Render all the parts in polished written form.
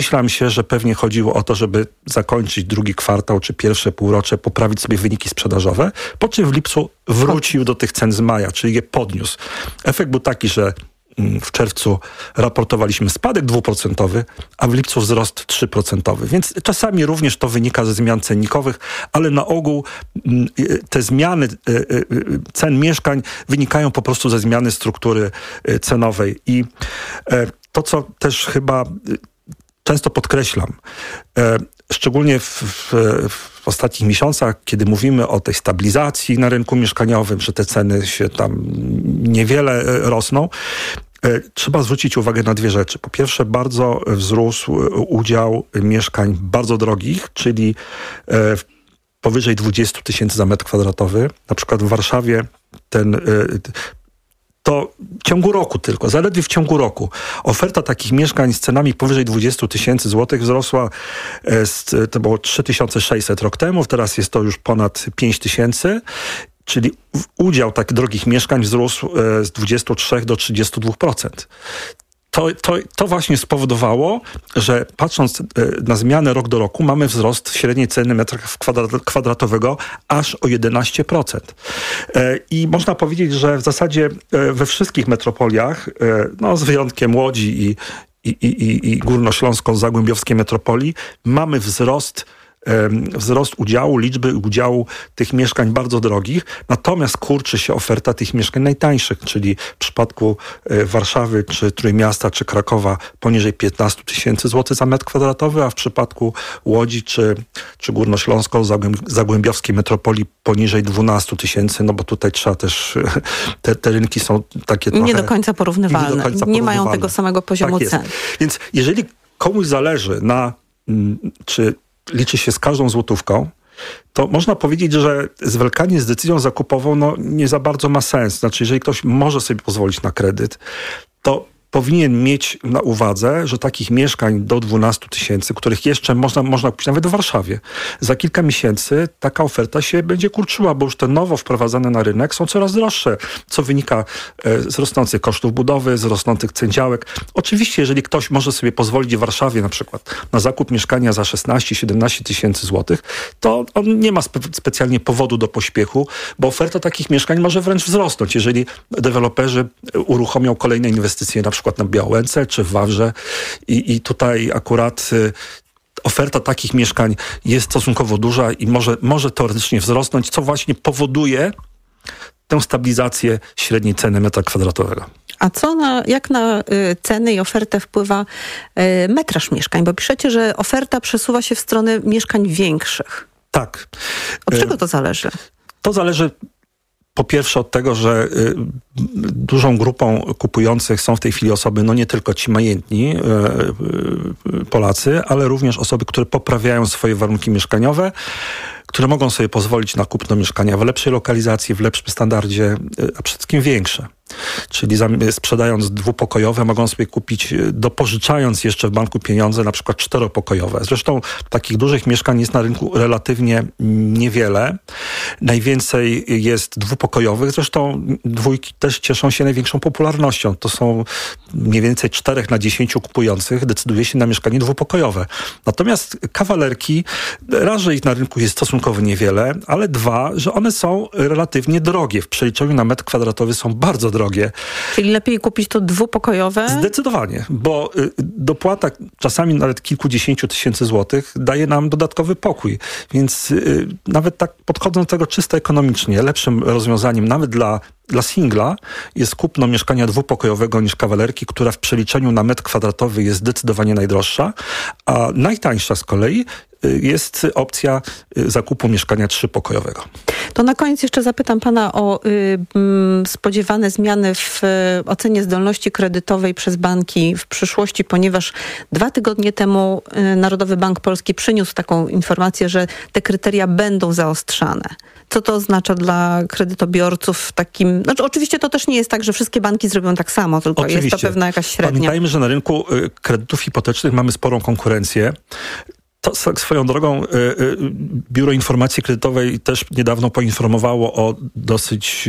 Domyślam się, że pewnie chodziło o to, żeby zakończyć drugi kwartał czy pierwsze półrocze, poprawić sobie wyniki sprzedażowe, po czym w lipcu wrócił do tych cen z maja, czyli je podniósł. Efekt był taki, że w czerwcu raportowaliśmy spadek 2%, a w lipcu wzrost 3%. Więc czasami również to wynika ze zmian cennikowych, ale na ogół te zmiany cen mieszkań wynikają po prostu ze zmiany struktury cenowej. I to, co też chyba często podkreślam, szczególnie w ostatnich miesiącach, kiedy mówimy o tej stabilizacji na rynku mieszkaniowym, że te ceny się tam niewiele rosną, trzeba zwrócić uwagę na dwie rzeczy. Po pierwsze, bardzo wzrósł udział mieszkań bardzo drogich, czyli powyżej 20 tysięcy za metr kwadratowy. Na przykład w Warszawie to w ciągu roku tylko, zaledwie w ciągu roku oferta takich mieszkań z cenami powyżej 20 tysięcy złotych wzrosła, to było 3600 rok temu, teraz jest to już ponad 5 tysięcy, czyli udział takich drogich mieszkań wzrósł z 23 do 32%. To właśnie spowodowało, że patrząc na zmianę rok do roku, mamy wzrost średniej ceny metra kwadratowego aż o 11%. I można powiedzieć, że w zasadzie we wszystkich metropoliach, z wyjątkiem Łodzi i górnośląską zagłębiowskiej metropolii, mamy wzrost liczby udziału tych mieszkań bardzo drogich, natomiast kurczy się oferta tych mieszkań najtańszych, czyli w przypadku Warszawy, czy Trójmiasta, czy Krakowa poniżej 15 tysięcy złotych za metr kwadratowy, a w przypadku Łodzi, czy górnośląsko-zagłębiowskiej metropolii poniżej 12 tysięcy, bo tutaj trzeba też, te rynki są takie trochę... Nie do końca porównywalne. Nie mają tego samego poziomu cen. Więc jeżeli komuś zależy czy liczy się z każdą złotówką, to można powiedzieć, że zwlekanie z decyzją zakupową nie za bardzo ma sens. Znaczy, jeżeli ktoś może sobie pozwolić na kredyt, to powinien mieć na uwadze, że takich mieszkań do 12 tysięcy, których jeszcze można kupić nawet w Warszawie, za kilka miesięcy taka oferta się będzie kurczyła, bo już te nowo wprowadzane na rynek są coraz droższe, co wynika z rosnących kosztów budowy, z rosnących cen działek. Oczywiście, jeżeli ktoś może sobie pozwolić w Warszawie na przykład na zakup mieszkania za 16-17 tysięcy złotych, to on nie ma specjalnie powodu do pośpiechu, bo oferta takich mieszkań może wręcz wzrosnąć, jeżeli deweloperzy uruchomią kolejne inwestycje, na przykład na Białęce czy w Wawrze i tutaj akurat oferta takich mieszkań jest stosunkowo duża i może teoretycznie wzrosnąć, co właśnie powoduje tę stabilizację średniej ceny metra kwadratowego. A jak na ceny i ofertę wpływa metraż mieszkań? Bo piszecie, że oferta przesuwa się w stronę mieszkań większych. Tak. Od czego to zależy? To zależy po pierwsze od tego, że dużą grupą kupujących są w tej chwili osoby, nie tylko ci majętni Polacy, ale również osoby, które poprawiają swoje warunki mieszkaniowe, które mogą sobie pozwolić na kupno mieszkania w lepszej lokalizacji, w lepszym standardzie, a przede wszystkim większe. Czyli sprzedając dwupokojowe, mogą sobie kupić, dopożyczając jeszcze w banku pieniądze, na przykład czteropokojowe. Zresztą takich dużych mieszkań jest na rynku relatywnie niewiele. Najwięcej jest dwupokojowych. Zresztą dwójki też cieszą się największą popularnością. To są mniej więcej 4 na 10 kupujących decyduje się na mieszkanie dwupokojowe. Natomiast kawalerki, raz, że ich na rynku jest stosunkowo niewiele, ale dwa, że one są relatywnie drogie. W przeliczeniu na metr kwadratowy są bardzo drogie. Czyli lepiej kupić to dwupokojowe? Zdecydowanie, bo dopłata czasami nawet kilkudziesięciu tysięcy złotych daje nam dodatkowy pokój. Więc nawet tak podchodząc do tego czysto ekonomicznie, lepszym rozwiązaniem nawet dla singla jest kupno mieszkania dwupokojowego niż kawalerki, która w przeliczeniu na metr kwadratowy jest zdecydowanie najdroższa, a najtańsza z kolei jest opcja zakupu mieszkania trzypokojowego. To na koniec jeszcze zapytam pana o spodziewane zmiany w ocenie zdolności kredytowej przez banki w przyszłości, ponieważ 2 tygodnie temu Narodowy Bank Polski przyniósł taką informację, że te kryteria będą zaostrzane. Co to oznacza dla kredytobiorców w takim... oczywiście to też nie jest tak, że wszystkie banki zrobią tak samo, tylko jest to pewna jakaś średnia. Pamiętajmy, że na rynku kredytów hipotecznych mamy sporą konkurencję. To swoją drogą Biuro Informacji Kredytowej też niedawno poinformowało o dosyć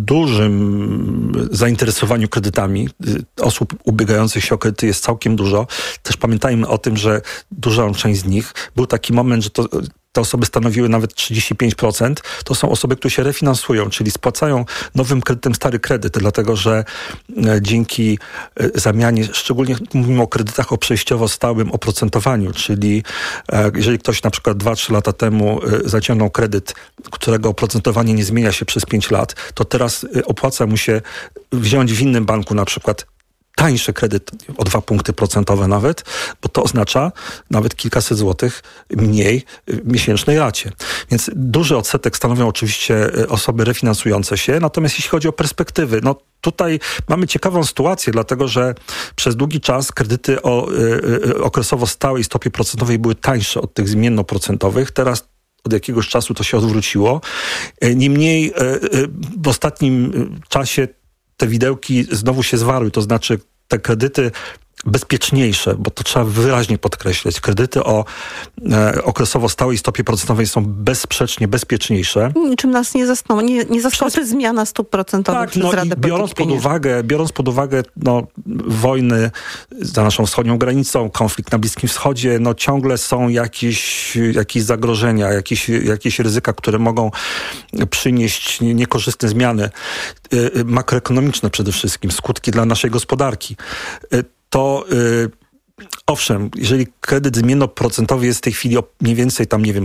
dużym zainteresowaniu kredytami. Osób ubiegających się o kredyty jest całkiem dużo. Też pamiętajmy o tym, że duża część z nich, był taki moment, że te osoby stanowiły nawet 35%. To są osoby, które się refinansują, czyli spłacają nowym kredytem stary kredyt, dlatego że dzięki zamianie, szczególnie mówimy o kredytach o przejściowo stałym oprocentowaniu, czyli jeżeli ktoś na przykład 2-3 lata temu zaciągnął kredyt, którego oprocentowanie nie zmienia się przez 5 lat, to teraz opłaca mu się wziąć w innym banku na przykład tańszy kredyt o 2 punkty procentowe nawet, bo to oznacza nawet kilkaset złotych mniej w miesięcznej racie. Więc duży odsetek stanowią oczywiście osoby refinansujące się, natomiast jeśli chodzi o perspektywy, no tutaj mamy ciekawą sytuację, dlatego że przez długi czas kredyty o okresowo stałej stopie procentowej były tańsze od tych zmiennoprocentowych. Teraz od jakiegoś czasu to się odwróciło. Niemniej w ostatnim czasie te widełki znowu się zwarły, to znaczy te kredyty bezpieczniejsze, bo to trzeba wyraźnie podkreślać. Kredyty o okresowo stałej stopie procentowej są bezsprzecznie bezpieczniejsze. Niczym nas nie zaskoczy zmiana stóp procentowych przez Radę Polityki Pieniężnej. Biorąc pod uwagę wojny za naszą wschodnią granicą, konflikt na Bliskim Wschodzie, ciągle są jakieś zagrożenia, jakieś ryzyka, które mogą przynieść niekorzystne zmiany makroekonomiczne przede wszystkim, skutki dla naszej gospodarki. To owszem, jeżeli kredyt zmiennoprocentowy jest w tej chwili mniej więcej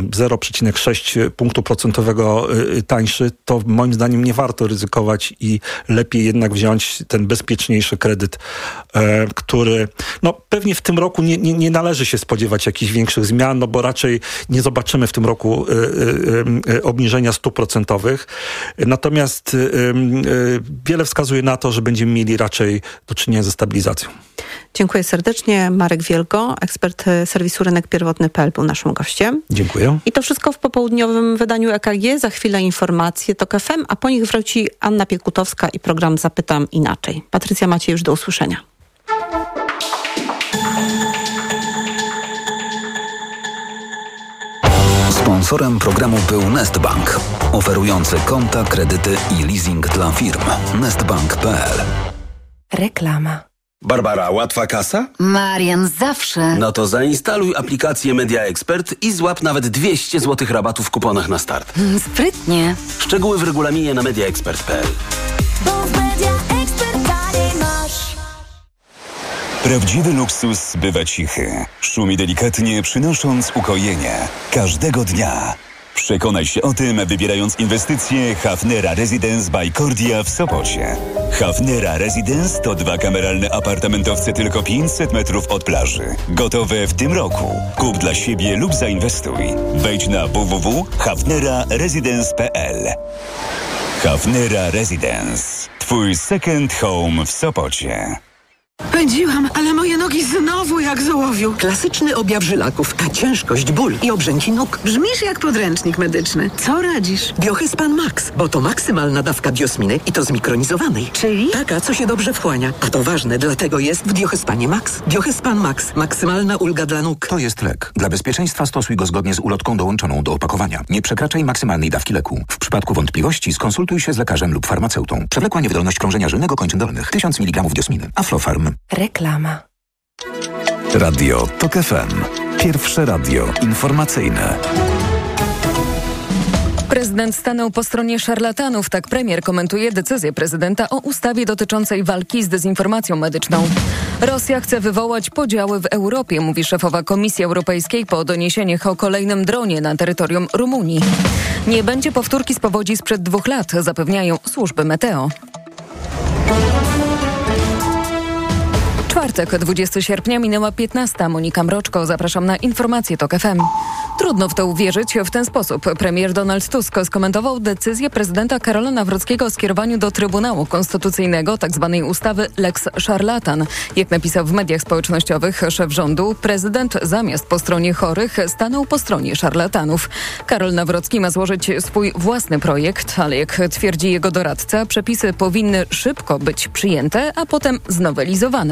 0,6 punktu procentowego tańszy, to moim zdaniem nie warto ryzykować i lepiej jednak wziąć ten bezpieczniejszy kredyt, który pewnie w tym roku nie należy się spodziewać jakichś większych zmian, bo raczej nie zobaczymy w tym roku obniżenia stóp procentowych. Natomiast wiele wskazuje na to, że będziemy mieli raczej do czynienia ze stabilizacją. Dziękuję serdecznie. Marek Wielgo, ekspert serwisu Rynek Pierwotny.pl był naszym gościem. Dziękuję. I to wszystko w popołudniowym wydaniu EKG. Za chwilę informacje TOK FM, a po nich wróci Anna Piekutowska i program Zapytam Inaczej. Patrycja Maciej, do usłyszenia. Sponsorem programu był Nestbank, oferujący konta, kredyty i leasing dla firm. Nestbank.pl. Reklama. Barbara, łatwa kasa? Marian, zawsze. No to zainstaluj aplikację Media Expert i złap nawet 200 zł rabatu w kuponach na start. Sprytnie. Szczegóły w regulaminie na mediaexpert.pl. Bo w Media Expert taniej masz. Prawdziwy luksus bywa cichy. Szumi delikatnie, przynosząc ukojenie. Każdego dnia. Przekonaj się o tym, wybierając inwestycje Hafnera Residence by Cordia w Sopocie. Hafnera Residence to 2 kameralne apartamentowce tylko 500 metrów od plaży. Gotowe w tym roku. Kup dla siebie lub zainwestuj. Wejdź na www.hafneraresidence.pl. Hafnera Residence. Twój second home w Sopocie. Pędziłam, ale moje nogi znowu jak z ołowiu. Klasyczny objaw żylaków, a ciężkość, ból i obrzęki nóg. Brzmisz jak podręcznik medyczny. Co radzisz? Biohyspan Max, bo to maksymalna dawka biosminy i to zmikronizowanej. Czyli? Taka, co się dobrze wchłania. A to ważne, dlatego jest w Biohyspanie Max. Biohyspan Max. Maksymalna ulga dla nóg. To jest lek. Dla bezpieczeństwa stosuj go zgodnie z ulotką dołączoną do opakowania. Nie przekraczaj maksymalnej dawki leku. W przypadku wątpliwości skonsultuj się z lekarzem lub farmaceutą. Przewlekła niewydolność krążenia żylnego kończyn dolnych. 1000 mg diosminy. Aflofarm. Reklama. Radio TOK FM. Pierwsze radio informacyjne. Prezydent stanął po stronie szarlatanów. Tak premier komentuje decyzję prezydenta o ustawie dotyczącej walki z dezinformacją medyczną. Rosja chce wywołać podziały w Europie, mówi szefowa Komisji Europejskiej po doniesieniach o kolejnym dronie na terytorium Rumunii. Nie będzie powtórki z powodzi sprzed 2 lat, zapewniają służby meteo. Czwartek, 20 sierpnia, minęła 15. Monika Mroczko, zapraszam na informacje TOK FM. Trudno w to uwierzyć. W ten sposób premier Donald Tusk skomentował decyzję prezydenta Karola Nawrockiego o skierowaniu do Trybunału Konstytucyjnego tzw. ustawy Lex Szarlatan. Jak napisał w mediach społecznościowych szef rządu, prezydent zamiast po stronie chorych stanął po stronie szarlatanów. Karol Nawrocki ma złożyć swój własny projekt, ale jak twierdzi jego doradca, przepisy powinny szybko być przyjęte, a potem znowelizowane.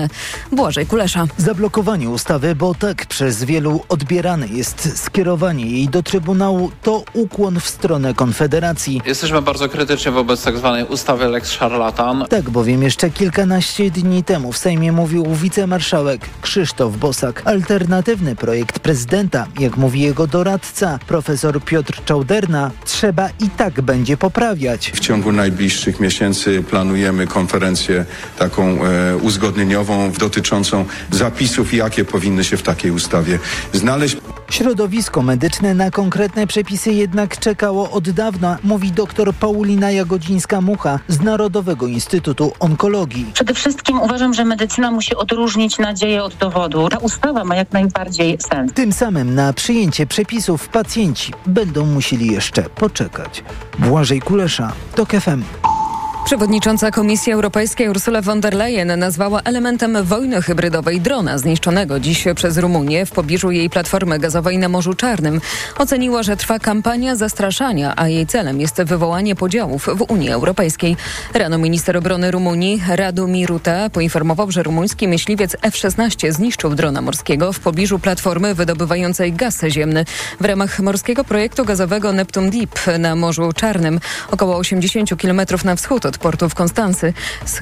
Błażej Kulesza. Zablokowanie ustawy, bo tak przez wielu odbierane jest skierowanie jej do Trybunału, to ukłon w stronę Konfederacji. Jesteśmy bardzo krytyczni wobec tak zwanej ustawy Lex Szarlatan. Tak bowiem jeszcze kilkanaście dni temu w Sejmie mówił wicemarszałek Krzysztof Bosak. Alternatywny projekt prezydenta, jak mówi jego doradca, profesor Piotr Czauderna, trzeba i tak będzie poprawiać. W ciągu najbliższych miesięcy planujemy konferencję taką uzgodnieniową dotyczącą zapisów, jakie powinny się w takiej ustawie znaleźć. Środowisko medyczne na konkretne przepisy jednak czekało od dawna, mówi dr Paulina Jagodzińska-Mucha z Narodowego Instytutu Onkologii. Przede wszystkim uważam, że medycyna musi odróżnić nadzieję od dowodu. Ta ustawa ma jak najbardziej sens. Tym samym na przyjęcie przepisów pacjenci będą musieli jeszcze poczekać. Błażej Kulesza, TOK FM. Przewodnicząca Komisji Europejskiej Ursula von der Leyen nazwała elementem wojny hybrydowej drona zniszczonego dziś przez Rumunię w pobliżu jej platformy gazowej na Morzu Czarnym. Oceniła, że trwa kampania zastraszania, a jej celem jest wywołanie podziałów w Unii Europejskiej. Rano minister obrony Rumunii Radu Miruta poinformował, że rumuński myśliwiec F-16 zniszczył drona morskiego w pobliżu platformy wydobywającej gaz ziemny w ramach morskiego projektu gazowego Neptun Deep na Morzu Czarnym, około 80 km na wschód od portu w Konstancy.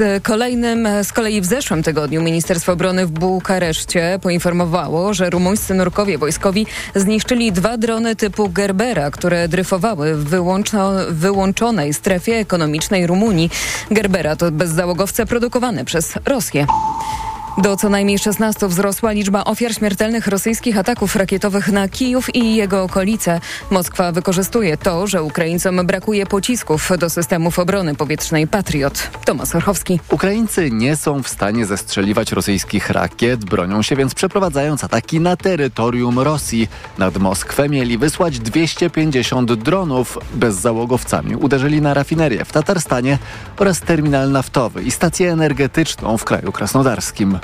Z kolei w zeszłym tygodniu Ministerstwo Obrony w Bukareszcie poinformowało, że rumuńscy nurkowie wojskowi zniszczyli 2 drony typu Gerbera, które dryfowały w wyłączonej strefie ekonomicznej Rumunii. Gerbera to bezzałogowce produkowane przez Rosję. Do co najmniej 16 wzrosła liczba ofiar śmiertelnych rosyjskich ataków rakietowych na Kijów i jego okolice. Moskwa wykorzystuje to, że Ukraińcom brakuje pocisków do systemów obrony powietrznej Patriot. Tomasz Orchowski. Ukraińcy nie są w stanie zestrzeliwać rosyjskich rakiet, bronią się więc przeprowadzając ataki na terytorium Rosji. Nad Moskwę mieli wysłać 250 dronów. Bezzałogowcami uderzyli na rafinerię w Tatarstanie oraz terminal naftowy i stację energetyczną w kraju krasnodarskim.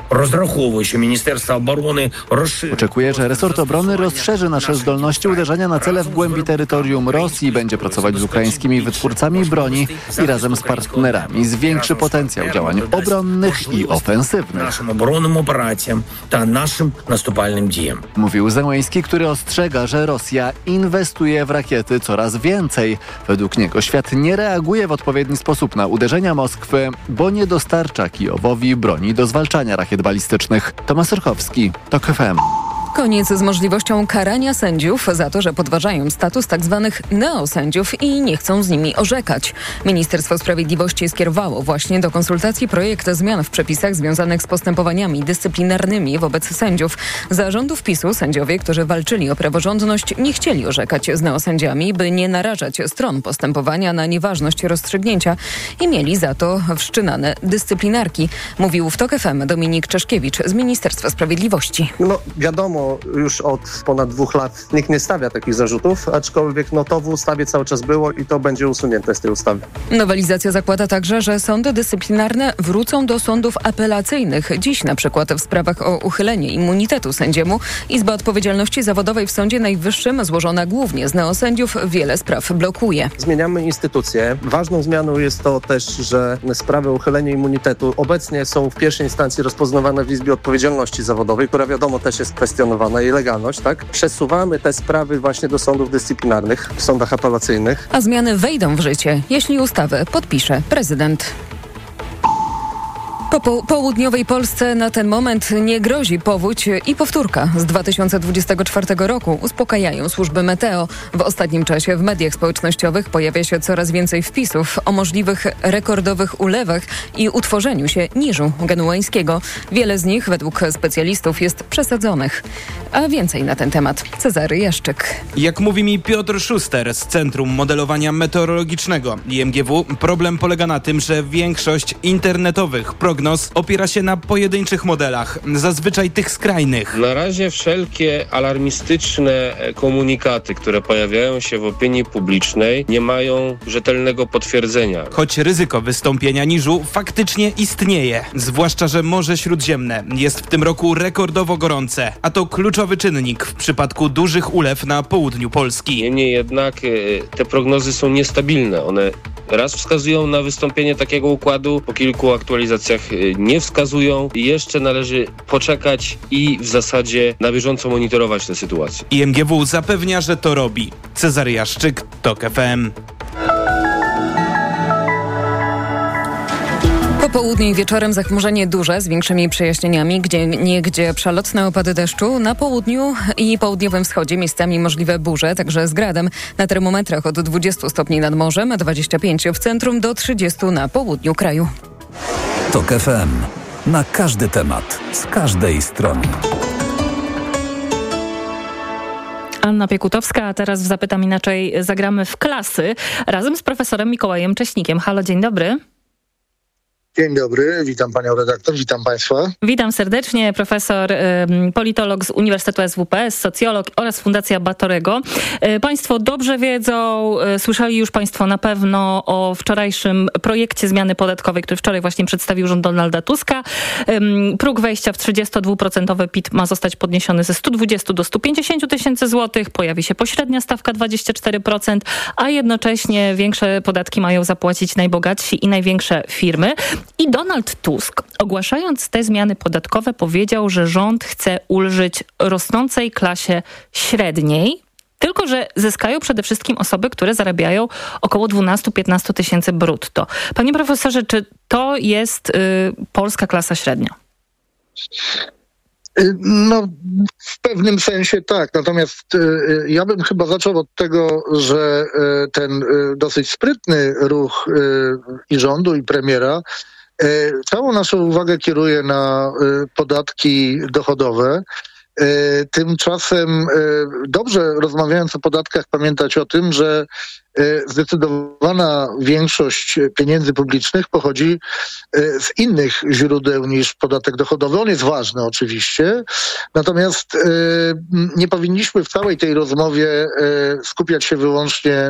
Oczekuję, że resort obrony rozszerzy nasze zdolności uderzania na cele w głębi terytorium Rosji, będzie pracować z ukraińskimi wytwórcami broni i razem z partnerami zwiększy potencjał działań obronnych i ofensywnych. Mówił Zełenski, który ostrzega, że Rosja inwestuje w rakiety coraz więcej. Według niego świat nie reaguje w odpowiedni sposób na uderzenia Moskwy, bo nie dostarcza Kijowowi broni do zwalczania rakiet balistycznych. Tomasz Orchowski, TOK FM. Koniec z możliwością karania sędziów za to, że podważają status tzw. neosędziów i nie chcą z nimi orzekać. Ministerstwo Sprawiedliwości skierowało właśnie do konsultacji projekt zmian w przepisach związanych z postępowaniami dyscyplinarnymi wobec sędziów. Za rządów PiS-u sędziowie, którzy walczyli o praworządność, nie chcieli orzekać z neosędziami, by nie narażać stron postępowania na nieważność rozstrzygnięcia i mieli za to wszczynane dyscyplinarki. Mówił w TOK FM Dominik Czeszkiewicz z Ministerstwa Sprawiedliwości. Wiadomo, już od ponad 2 lat nikt nie stawia takich zarzutów, aczkolwiek to w ustawie cały czas było i to będzie usunięte z tej ustawy. Nowelizacja zakłada także, że sądy dyscyplinarne wrócą do sądów apelacyjnych. Dziś na przykład w sprawach o uchylenie immunitetu sędziemu Izba Odpowiedzialności Zawodowej w Sądzie Najwyższym, złożona głównie z neosędziów, wiele spraw blokuje. Zmieniamy instytucję. Ważną zmianą jest to też, że sprawy o uchylenie immunitetu obecnie są w pierwszej instancji rozpoznawane w Izbie Odpowiedzialności Zawodowej, która wiadomo też jest kwestionowana, jej legalność, tak? Przesuwamy te sprawy właśnie do sądów dyscyplinarnych, w sądach apelacyjnych. A zmiany wejdą w życie, jeśli ustawę podpisze prezydent. Po południowej Polsce na ten moment nie grozi powódź i powtórka z 2024 roku, uspokajają służby meteo. W ostatnim czasie w mediach społecznościowych pojawia się coraz więcej wpisów o możliwych rekordowych ulewach i utworzeniu się niżu genueńskiego. Wiele z nich według specjalistów jest przesadzonych. A więcej na ten temat Cezary Jaszczyk. Jak mówi mi Piotr Szuster z Centrum Modelowania Meteorologicznego IMGW, problem polega na tym, że większość internetowych prognoz opiera się na pojedynczych modelach, zazwyczaj tych skrajnych. Na razie wszelkie alarmistyczne komunikaty, które pojawiają się w opinii publicznej, nie mają rzetelnego potwierdzenia. Choć ryzyko wystąpienia niżu faktycznie istnieje, zwłaszcza że Morze Śródziemne jest w tym roku rekordowo gorące, a to kluczowy czynnik w przypadku dużych ulew na południu Polski. Niemniej jednak te prognozy są niestabilne. One raz wskazują na wystąpienie takiego układu, po kilku aktualizacjach nie wskazują. Jeszcze należy poczekać i w zasadzie na bieżąco monitorować tę sytuację. IMGW zapewnia, że to robi. Cezary Jaszczyk, TOK FM. Po południu i wieczorem zachmurzenie duże z większymi przejaśnieniami, gdzie przelotne opady deszczu. Na południu i południowym wschodzie miejscami możliwe burze, także z gradem. Na termometrach od 20 stopni nad morzem, a 25 w centrum do 30 na południu kraju. TOK FM. Na każdy temat, z każdej strony. Anna Piekutowska, a teraz w Zapytam Inaczej zagramy w klasy razem z profesorem Mikołajem Cześnikiem. Halo, dzień dobry. Dzień dobry, witam panią redaktor, witam państwa. Witam serdecznie, profesor, politolog z Uniwersytetu SWPS, socjolog oraz Fundacja Batorego. Państwo dobrze wiedzą, słyszeli już państwo na pewno o wczorajszym projekcie zmiany podatkowej, który wczoraj właśnie przedstawił rząd Donalda Tuska. Próg wejścia w 32% PIT ma zostać podniesiony ze 120 do 150 tysięcy złotych. Pojawi się pośrednia stawka 24%, a jednocześnie większe podatki mają zapłacić najbogatsi i największe firmy. I Donald Tusk, ogłaszając te zmiany podatkowe, powiedział, że rząd chce ulżyć rosnącej klasie średniej, tylko że zyskają przede wszystkim osoby, które zarabiają około 12-15 tysięcy brutto. Panie profesorze, czy to jest polska klasa średnia? No, w pewnym sensie tak. Natomiast ja bym chyba zaczął od tego, że ten dosyć sprytny ruch i rządu, i premiera całą naszą uwagę kieruje na podatki dochodowe. Tymczasem dobrze, rozmawiając o podatkach, pamiętać o tym, że zdecydowana większość pieniędzy publicznych pochodzi z innych źródeł niż podatek dochodowy. On jest ważny oczywiście, natomiast nie powinniśmy w całej tej rozmowie skupiać się wyłącznie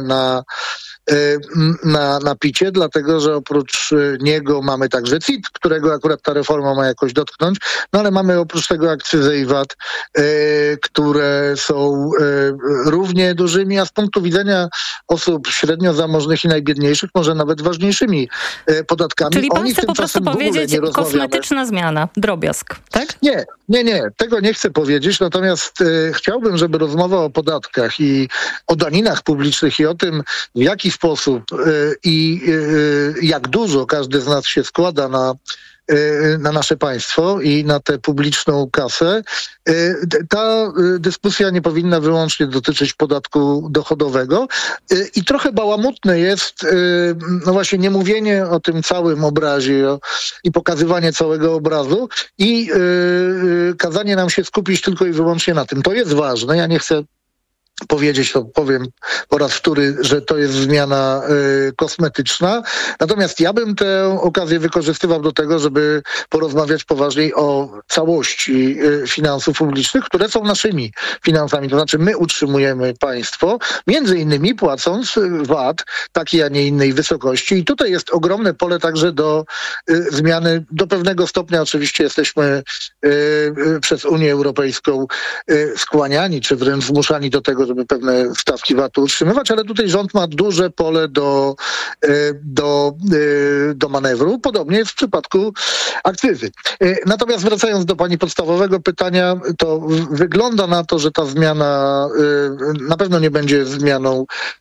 na PIT-cie, dlatego że oprócz niego mamy także CIT, którego akurat ta reforma ma jakoś dotknąć, no ale mamy oprócz tego akcyzę i VAT, które są równie dużymi, a z punktu widzenia osób średnio zamożnych i najbiedniejszych może nawet ważniejszymi podatkami. Czyli pan chce po prostu powiedzieć kosmetyczna zmiana, drobiazg, tak? Nie, tego nie chcę powiedzieć, natomiast chciałbym, żeby rozmowa o podatkach i o daninach publicznych i o tym, w jaki sposób i jak dużo każdy z nas się składa na nasze państwo i na tę publiczną kasę, ta dyskusja nie powinna wyłącznie dotyczyć podatku dochodowego i trochę bałamutne jest no właśnie nie mówienie o tym całym obrazie i pokazywanie całego obrazu i kazanie nam się skupić tylko i wyłącznie na tym. To jest ważne, ja nie chcę powiedzieć, to powiem po raz wtóry, że to jest zmiana kosmetyczna. Natomiast ja bym tę okazję wykorzystywał do tego, żeby porozmawiać poważniej o całości finansów publicznych, które są naszymi finansami. To znaczy my utrzymujemy państwo, między innymi płacąc VAT takiej, a nie innej wysokości. I tutaj jest ogromne pole także do zmiany. Do pewnego stopnia oczywiście jesteśmy przez Unię Europejską skłaniani, czy wręcz zmuszani do tego, żeby pewne stawki VAT-u utrzymywać, ale tutaj rząd ma duże pole do manewru. Podobnie jest w przypadku akcyzy. Natomiast wracając do pani podstawowego pytania, to wygląda na to, że ta zmiana na pewno nie będzie zmianą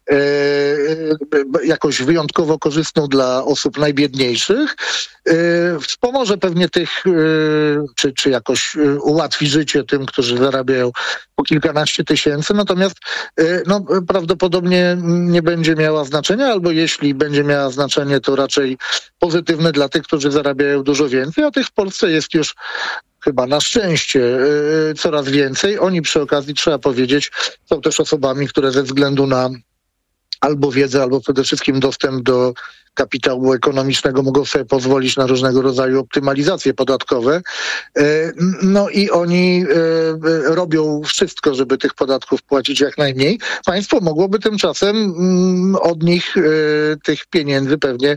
jakoś wyjątkowo korzystną dla osób najbiedniejszych. Wspomoże pewnie tych, czy jakoś ułatwi życie tym, którzy zarabiają po kilkanaście tysięcy, natomiast no, prawdopodobnie nie będzie miała znaczenia, albo jeśli będzie miała znaczenie, to raczej pozytywne dla tych, którzy zarabiają dużo więcej, a tych w Polsce jest już chyba na szczęście coraz więcej. Oni przy okazji, trzeba powiedzieć, są też osobami, które ze względu na albo wiedzę, albo przede wszystkim dostęp do kapitału ekonomicznego mogą sobie pozwolić na różnego rodzaju optymalizacje podatkowe. No i oni robią wszystko, żeby tych podatków płacić jak najmniej. Państwo mogłoby tymczasem od nich tych pieniędzy pewnie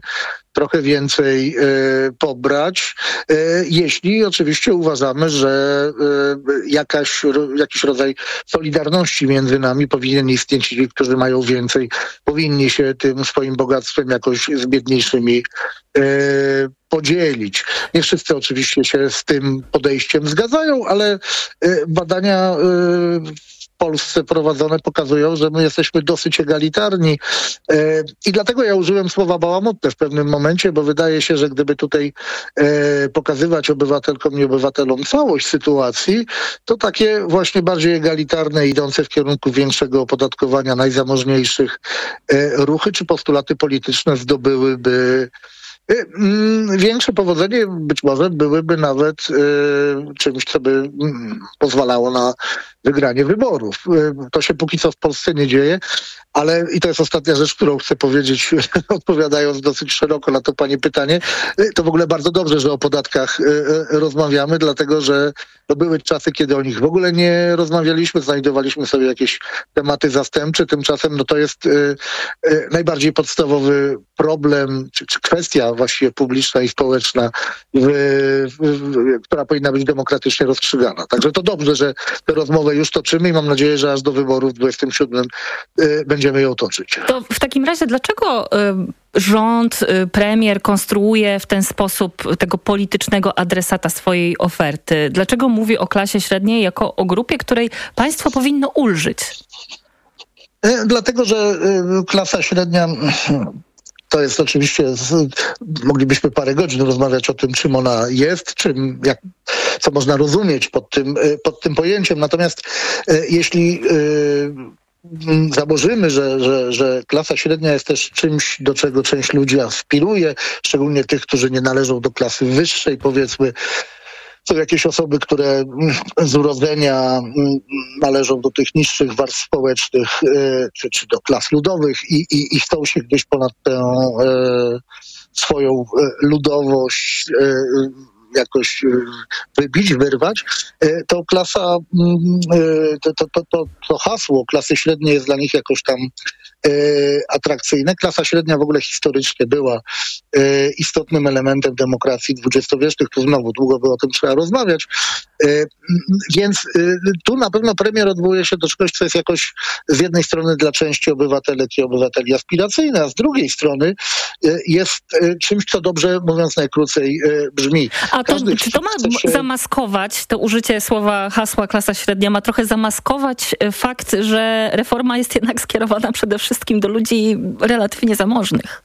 trochę więcej pobrać, jeśli oczywiście uważamy, że jakiś rodzaj solidarności między nami powinien istnieć. Ci, którzy mają więcej, powinni się tym swoim bogactwem jakoś z biedniejszymi podzielić. Nie wszyscy oczywiście się z tym podejściem zgadzają, ale badania w Polsce prowadzone pokazują, że my jesteśmy dosyć egalitarni i dlatego ja użyłem słowa bałamutne w pewnym momencie, bo wydaje się, że gdyby tutaj pokazywać obywatelkom i obywatelom całość sytuacji, to takie właśnie bardziej egalitarne, idące w kierunku większego opodatkowania najzamożniejszych ruchy czy postulaty polityczne zdobyłyby większe powodzenie, być może byłyby nawet czymś, co by pozwalało na wygranie wyborów. To się póki co w Polsce nie dzieje, ale i to jest ostatnia rzecz, którą chcę powiedzieć, odpowiadając dosyć szeroko na to pani pytanie, to w ogóle bardzo dobrze, że o podatkach rozmawiamy, dlatego że były czasy, kiedy o nich w ogóle nie rozmawialiśmy, znajdowaliśmy sobie jakieś tematy zastępcze, tymczasem to jest najbardziej podstawowy problem, czy kwestia właściwie publiczna i społeczna, która powinna być demokratycznie rozstrzygana. Także to dobrze, że tę rozmowę już toczymy i mam nadzieję, że aż do wyborów w 27 będziemy ją toczyć. To w takim razie dlaczego rząd, premier konstruuje w ten sposób tego politycznego adresata swojej oferty? Dlaczego mówi o klasie średniej jako o grupie, której państwo powinno ulżyć? Dlatego, że klasa średnia... To jest oczywiście, moglibyśmy parę godzin rozmawiać o tym, czym ona jest, co można rozumieć pod tym pojęciem. Natomiast jeśli założymy, że klasa średnia jest też czymś, do czego część ludzi aspiruje, szczególnie tych, którzy nie należą do klasy wyższej, powiedzmy, są jakieś osoby, które z urodzenia należą do tych niższych warstw społecznych czy do klas ludowych i chcą się gdzieś ponad tę swoją ludowość jakoś wybić, wyrwać, to klasa, to hasło klasy średniej jest dla nich jakoś tam atrakcyjne. Klasa średnia w ogóle historycznie była istotnym elementem demokracji dwudziestowiecznych. Tu znowu długo by o tym trzeba rozmawiać. Więc tu na pewno premier odwołuje się do czegoś, co jest jakoś z jednej strony dla części obywatelek i obywateli aspiracyjne, a z drugiej strony jest czymś, co dobrze, mówiąc najkrócej, brzmi. A to, czy to ma zamaskować, to użycie słowa, hasła klasa średnia ma trochę zamaskować fakt, że reforma jest jednak skierowana przede wszystkim do ludzi relatywnie zamożnych?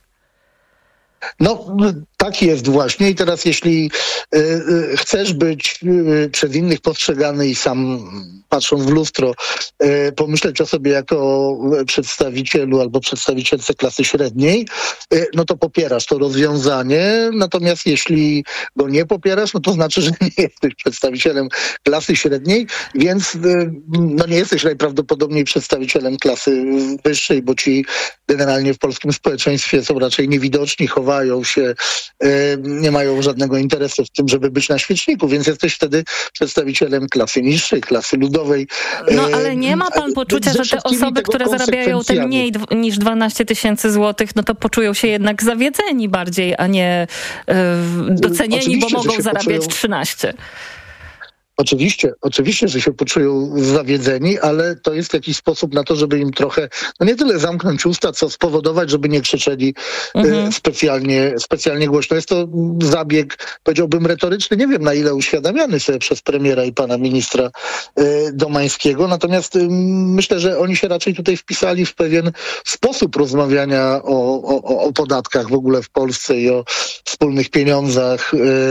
No, tak jest właśnie i teraz jeśli chcesz być przez innych postrzegany i sam patrząc w lustro pomyśleć o sobie jako przedstawicielu albo przedstawicielce klasy średniej, no to popierasz to rozwiązanie, natomiast jeśli go nie popierasz, no to znaczy, że nie jesteś przedstawicielem klasy średniej, więc no nie jesteś najprawdopodobniej przedstawicielem klasy wyższej, bo ci generalnie w polskim społeczeństwie są raczej niewidoczni, chowają się, nie mają żadnego interesu w tym, żeby być na świeczniku, więc jesteś wtedy przedstawicielem klasy niższej, klasy ludowej. No ale nie ma pan poczucia, że te osoby, które zarabiają te mniej niż 12 000 złotych, no to poczują się jednak zawiedzeni bardziej, a nie docenieni, oczywiście, bo mogą zarabiać 13. Oczywiście, że się poczują zawiedzeni, ale to jest jakiś sposób na to, żeby im trochę, nie tyle zamknąć usta, co spowodować, żeby nie krzyczeli specjalnie głośno. Jest to zabieg, powiedziałbym, retoryczny, nie wiem na ile uświadamiany sobie przez premiera i pana ministra Domańskiego, natomiast myślę, że oni się raczej tutaj wpisali w pewien sposób rozmawiania o podatkach w ogóle w Polsce i o wspólnych pieniądzach.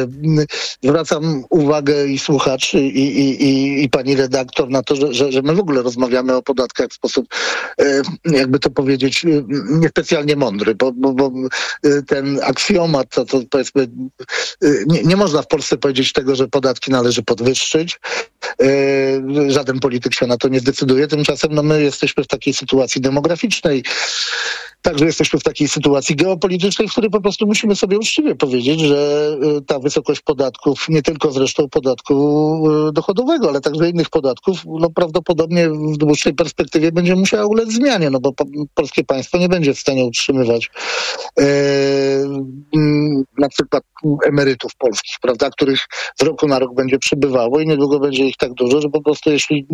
Zwracam uwagę i słuchaczy i pani redaktor na to, że my w ogóle rozmawiamy o podatkach w sposób, jakby to powiedzieć, niespecjalnie mądry, bo ten aksjomat, to powiedzmy, nie można w Polsce powiedzieć tego, że podatki należy podwyższyć. Żaden polityk się na to nie zdecyduje. Tymczasem my jesteśmy w takiej sytuacji demograficznej, Także jesteśmy w takiej sytuacji geopolitycznej, w której po prostu musimy sobie uczciwie powiedzieć, że ta wysokość podatków, nie tylko zresztą podatku dochodowego, ale także innych podatków, no prawdopodobnie w dłuższej perspektywie będzie musiała ulec zmianie, no bo polskie państwo nie będzie w stanie utrzymywać na przykład emerytów polskich, prawda, których z roku na rok będzie przybywało i niedługo będzie ich tak dużo, że po prostu jeśli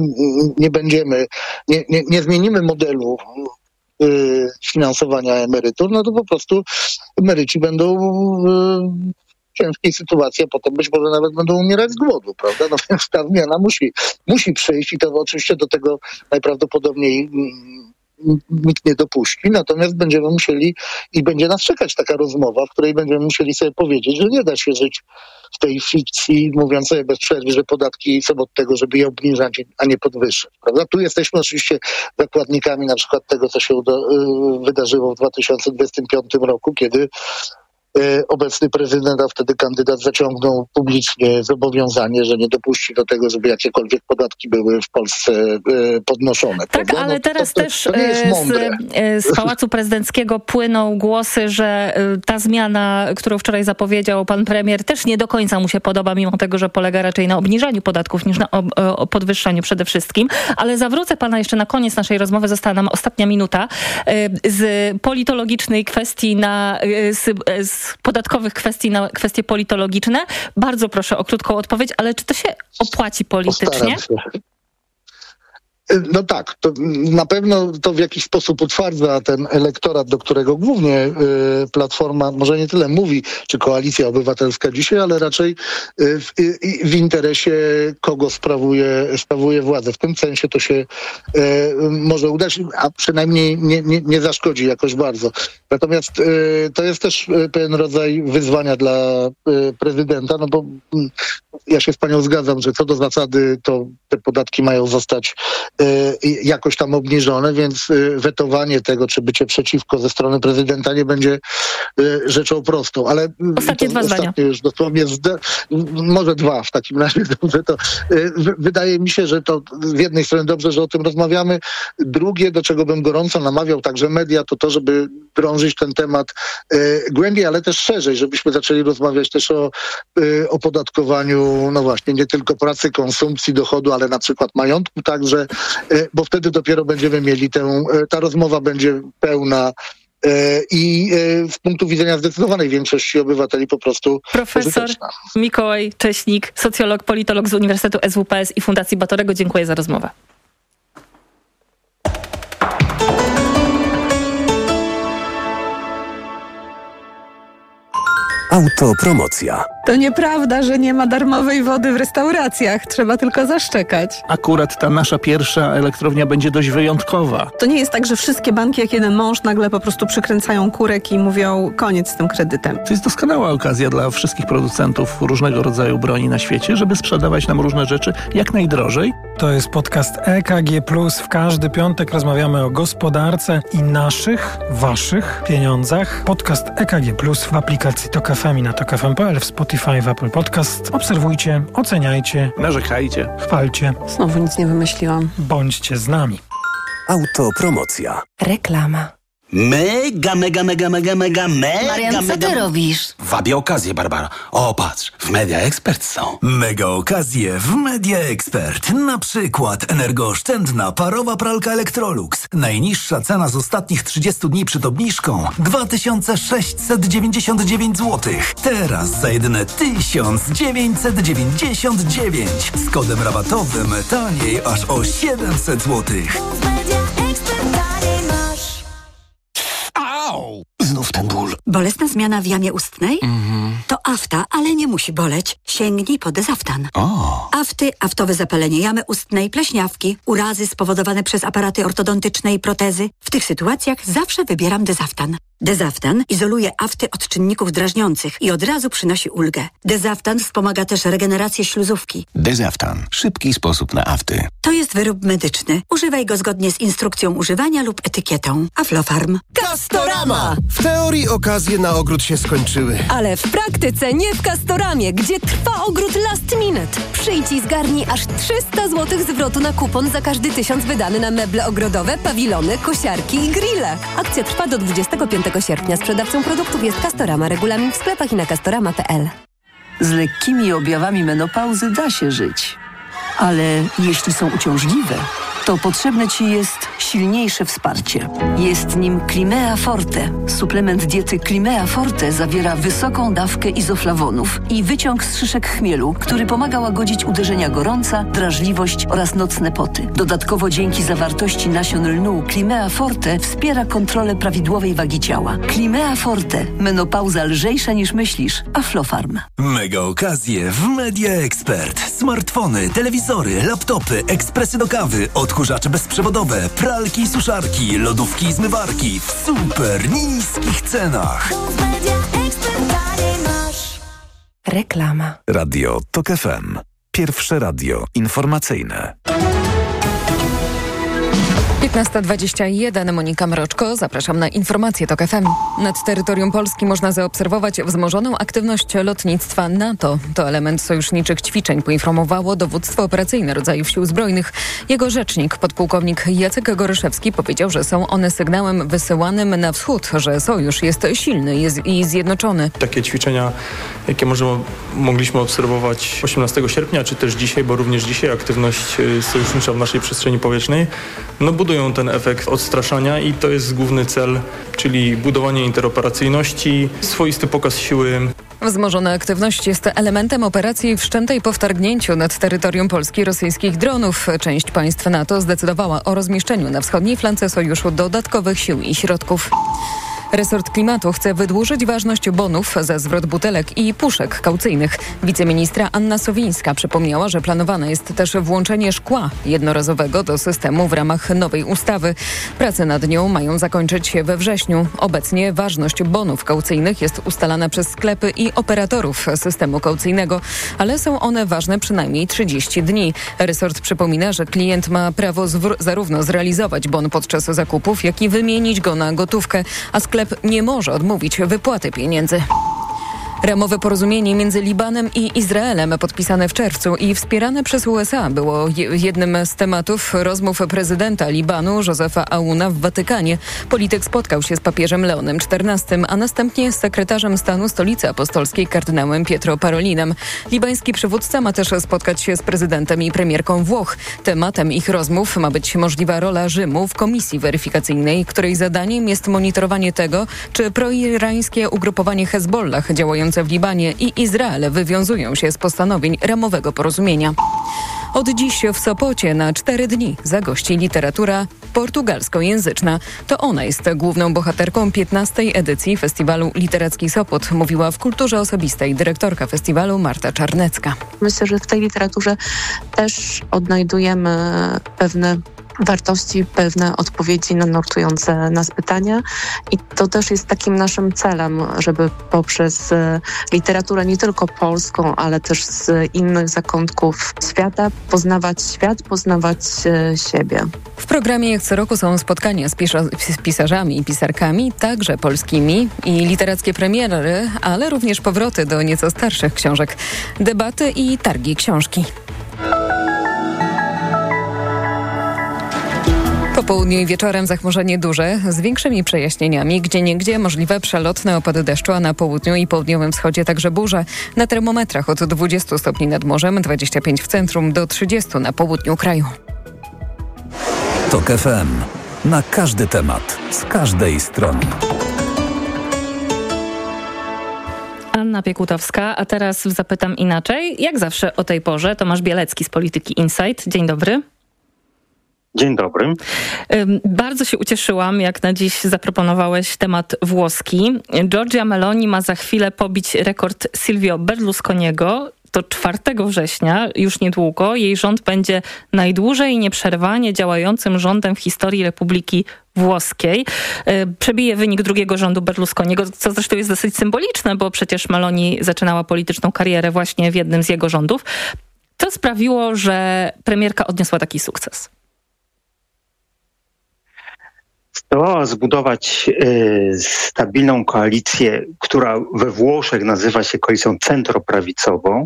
nie zmienimy modelu finansowania emerytur, no to po prostu emeryci będą w ciężkiej sytuacji, a potem być może nawet będą umierać z głodu, prawda? No więc ta zmiana musi przyjść i to oczywiście do tego najprawdopodobniej nikt nie dopuści, natomiast będziemy musieli i będzie nas czekać taka rozmowa, w której będziemy musieli sobie powiedzieć, że nie da się żyć w tej fikcji, mówiąc sobie bez przerwy, że podatki są od tego, żeby je obniżać, a nie podwyższać, prawda? Tu jesteśmy oczywiście zakładnikami na przykład tego, co się wydarzyło w 2025 roku, kiedy obecny prezydent, a wtedy kandydat zaciągnął publicznie zobowiązanie, że nie dopuści do tego, żeby jakiekolwiek podatki były w Polsce podnoszone. Tak, prawda? ale no, teraz to też nie jest mądre. z Pałacu Prezydenckiego płyną głosy, że ta zmiana, którą wczoraj zapowiedział pan premier, też nie do końca mu się podoba, mimo tego, że polega raczej na obniżaniu podatków niż na podwyższaniu przede wszystkim. Ale zawrócę pana jeszcze na koniec naszej rozmowy, została nam ostatnia minuta, z politologicznej kwestii z podatkowych kwestii na kwestie politologiczne. Bardzo proszę o krótką odpowiedź, ale czy to się opłaci politycznie? No tak, to na pewno to w jakiś sposób utwardza ten elektorat, do którego głównie Platforma, może nie tyle mówi, czy Koalicja Obywatelska dzisiaj, ale raczej w interesie kogo sprawuje władzę. W tym sensie to się może udać, a przynajmniej nie zaszkodzi jakoś bardzo. Natomiast to jest też pewien rodzaj wyzwania dla prezydenta, no bo ja się z panią zgadzam, że co do zasady to te podatki mają zostać jakoś tam obniżone, więc wetowanie tego, czy bycie przeciwko ze strony prezydenta nie będzie rzeczą prostą. Ale ostatnie dwa zdania. Już dosłownie może dwa w takim razie. Dobrze, to wydaje mi się, że to z jednej strony dobrze, że o tym rozmawiamy. Drugie, do czego bym gorąco namawiał także media, to żeby drążyć ten temat głębiej, ale też szerzej, żebyśmy zaczęli rozmawiać też o opodatkowaniu, no właśnie, nie tylko pracy, konsumpcji, dochodu, ale na przykład majątku także, bo wtedy dopiero będziemy mieli ta rozmowa będzie pełna i z punktu widzenia zdecydowanej większości obywateli po prostu Profesor pożyteczna. Mikołaj Cześnik, socjolog, politolog z Uniwersytetu SWPS i Fundacji Batorego. Dziękuję za rozmowę. Autopromocja. To nieprawda, że nie ma darmowej wody w restauracjach. Trzeba tylko zaszczekać. Akurat ta nasza pierwsza elektrownia będzie dość wyjątkowa. To nie jest tak, że wszystkie banki jak jeden mąż nagle po prostu przykręcają kurek i mówią koniec z tym kredytem. To jest doskonała okazja dla wszystkich producentów różnego rodzaju broni na świecie, żeby sprzedawać nam różne rzeczy jak najdrożej. To jest podcast EKG+. W każdy piątek rozmawiamy o gospodarce i naszych, waszych pieniądzach. Podcast EKG+, w aplikacji TOK FM i na tokfm.pl, w Spotify, w Apple Podcast. Obserwujcie, oceniajcie, narzekajcie, chwalcie. Znowu nic nie wymyśliłam. Bądźcie z nami. Autopromocja. Reklama. Mega. Marian, co ty robisz? Wabię okazję, Barbara. O, patrz, w Media Expert są. Mega okazje w Media Expert. Na przykład energooszczędna parowa pralka Electrolux. Najniższa cena z ostatnich 30 dni przed obniżką 2699 zł. Teraz za jedyne 1999. Z kodem rabatowym taniej aż o 700 zł. Znów ten ból. Bolesna zmiana w jamie ustnej? To afta, ale nie musi boleć. Sięgnij po Dezaftan. Afty, aftowe zapalenie jamy ustnej, pleśniawki, urazy spowodowane przez aparaty ortodontyczne i protezy. W tych sytuacjach zawsze wybieram Dezaftan. Dezaftan izoluje afty od czynników drażniących i od razu przynosi ulgę. Dezaftan wspomaga też regenerację śluzówki. Dezaftan. Szybki sposób na afty. To jest wyrób medyczny. Używaj go zgodnie z instrukcją używania lub etykietą. Aflofarm. Castorama! W teorii okazje na ogród się skończyły. Ale w praktyce cenie w Castoramie, gdzie trwa ogród last minute. Przyjdź i zgarnij aż 300 zł zwrotu na kupon za każdy 1000 wydany na meble ogrodowe, pawilony, kosiarki i grille. Akcja trwa do 25 sierpnia. Sprzedawcą produktów jest Castorama. Regulamin w sklepach i na castorama.pl. Z lekkimi objawami menopauzy da się żyć. Ale jeśli są uciążliwe, to potrzebne Ci jest silniejsze wsparcie. Jest nim Climea Forte. Suplement diety Climea Forte zawiera wysoką dawkę izoflawonów i wyciąg z szyszek chmielu, który pomaga łagodzić uderzenia gorąca, drażliwość oraz nocne poty. Dodatkowo dzięki zawartości nasion lnu Climea Forte wspiera kontrolę prawidłowej wagi ciała. Climea Forte. Menopauza lżejsza niż myślisz. Aflofarm. Mega okazje w Media Expert. Smartfony, telewizory, laptopy, ekspresy do kawy, odkurzacze bezprzewodowe, pralki i suszarki, lodówki i zmywarki w super niskich cenach. Reklama. Radio TOK FM. Pierwsze radio informacyjne. 15:21, Monika Mroczko, zapraszam na informacje TOK FM. Nad terytorium Polski można zaobserwować wzmożoną aktywność lotnictwa NATO. To element sojuszniczych ćwiczeń, poinformowało Dowództwo Operacyjne Rodzajów Sił Zbrojnych. Jego rzecznik, podpułkownik Jacek Goryszewski, powiedział, że są one sygnałem wysyłanym na wschód, że sojusz jest silny i zjednoczony. Takie ćwiczenia, jakie mogliśmy obserwować 18 sierpnia, czy też dzisiaj, bo również dzisiaj aktywność sojusznicza w naszej przestrzeni powietrznej, budują ten efekt odstraszania i to jest główny cel, czyli budowanie interoperacyjności, swoisty pokaz siły. Wzmożona aktywność jest elementem operacji wszczętej po wtargnięciu nad terytorium Polski rosyjskich dronów. Część państw NATO zdecydowała o rozmieszczeniu na wschodniej flance sojuszu dodatkowych sił i środków. Resort Klimatu chce wydłużyć ważność bonów za zwrot butelek i puszek kaucyjnych. Wiceministra Anna Sowińska przypomniała, że planowane jest też włączenie szkła jednorazowego do systemu w ramach nowej ustawy. Prace nad nią mają zakończyć się we wrześniu. Obecnie ważność bonów kaucyjnych jest ustalana przez sklepy i operatorów systemu kaucyjnego, ale są one ważne przynajmniej 30 dni. Resort przypomina, że klient ma prawo zarówno zrealizować bon podczas zakupów, jak i wymienić go na gotówkę, a sklep nie może odmówić wypłaty pieniędzy. Ramowe porozumienie między Libanem i Izraelem podpisane w czerwcu i wspierane przez USA było jednym z tematów rozmów prezydenta Libanu Josefa Aouna w Watykanie. Polityk spotkał się z papieżem Leonem XIV, a następnie z sekretarzem stanu Stolicy Apostolskiej kardynałem Pietro Parolinem. Libański przywódca ma też spotkać się z prezydentem i premierką Włoch. Tematem ich rozmów ma być możliwa rola Rzymu w komisji weryfikacyjnej, której zadaniem jest monitorowanie tego, czy proirańskie ugrupowanie Hezbollah działające w Libanie i Izrael wywiązują się z postanowień ramowego porozumienia. Od dziś w Sopocie na 4 dni zagości literatura portugalskojęzyczna. To ona jest główną bohaterką 15. edycji Festiwalu Literacki Sopot, mówiła w Kulturze Osobistej dyrektorka festiwalu Marta Czarnecka. Myślę, że w tej literaturze też odnajdujemy pewne wartości, pewne odpowiedzi na nurtujące nas pytania i to też jest takim naszym celem, żeby poprzez literaturę nie tylko polską, ale też z innych zakątków świata poznawać świat, poznawać siebie. W programie jak co roku są spotkania z pisarzami i pisarkami, także polskimi i literackie premiery, ale również powroty do nieco starszych książek, debaty i targi książki. Po południu i wieczorem zachmurzenie duże, z większymi przejaśnieniami. Gdzieniegdzie możliwe przelotne opady deszczu, a na południu i południowym wschodzie także burze. Na termometrach od 20 stopni nad morzem, 25 w centrum, do 30 na południu kraju. TOK FM. Na każdy temat, z każdej strony. Anna Piekutowska, a teraz zapytam inaczej. Jak zawsze o tej porze Tomasz Bielecki z Polityki Insight. Dzień dobry. Dzień dobry. Bardzo się ucieszyłam, jak na dziś zaproponowałeś temat włoski. Giorgia Meloni ma za chwilę pobić rekord Silvio Berlusconiego. To 4 września, już niedługo, jej rząd będzie najdłużej nieprzerwanie działającym rządem w historii Republiki Włoskiej. Przebije wynik drugiego rządu Berlusconiego, co zresztą jest dosyć symboliczne, bo przecież Meloni zaczynała polityczną karierę właśnie w jednym z jego rządów. To sprawiło, że premierka odniosła taki sukces. To zdołała zbudować stabilną koalicję, która we Włoszech nazywa się koalicją centroprawicową.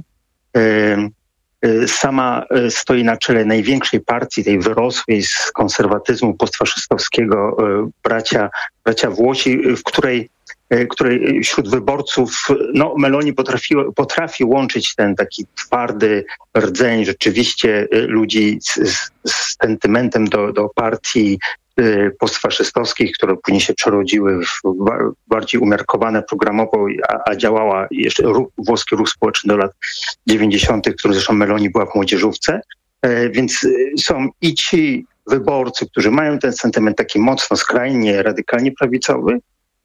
Sama stoi na czele największej partii, tej wyrosłej z konserwatyzmu postfaszystowskiego, bracia Włosi, w której wśród wyborców Meloni potrafi łączyć ten taki twardy rdzeń rzeczywiście ludzi z sentymentem do partii postfaszystowskich, które później się przerodziły w bardziej umiarkowane programowo, a działała jeszcze włoski ruch społeczny do lat 90., który zresztą Meloni była w młodzieżówce. Więc są i ci wyborcy, którzy mają ten sentyment taki mocno, skrajnie, radykalnie prawicowy,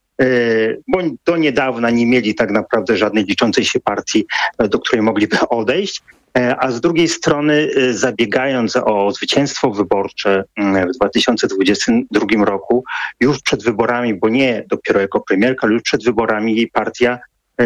bo do niedawna nie mieli tak naprawdę żadnej liczącej się partii, do której mogliby odejść, a z drugiej strony zabiegając o zwycięstwo wyborcze w 2022 roku, już przed wyborami, bo nie dopiero jako premierka, ale już przed wyborami jej partia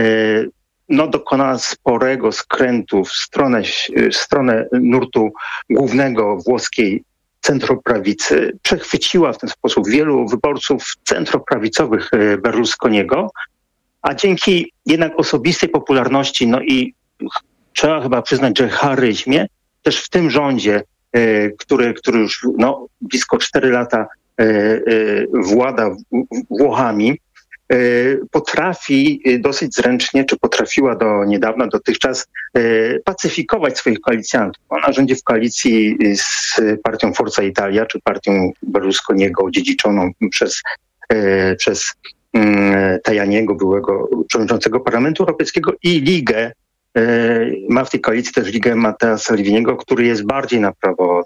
dokonała sporego skrętu w stronę nurtu głównego włoskiej centroprawicy, przechwyciła w ten sposób wielu wyborców centroprawicowych Berlusconiego, a dzięki jednak osobistej popularności, i trzeba chyba przyznać, że charyzmie, też w tym rządzie, który już blisko 4 lata włada Włochami, potrafi dosyć zręcznie, czy potrafiła do niedawna, dotychczas pacyfikować swoich koalicjantów. Ona rządzi w koalicji z partią Forza Italia, czy partią Berlusconiego odziedziczoną przez Tajaniego, byłego przewodniczącego Parlamentu Europejskiego, i Ligę. Ma w tej koalicji też Ligę Matteo Salviniego, który jest bardziej na prawo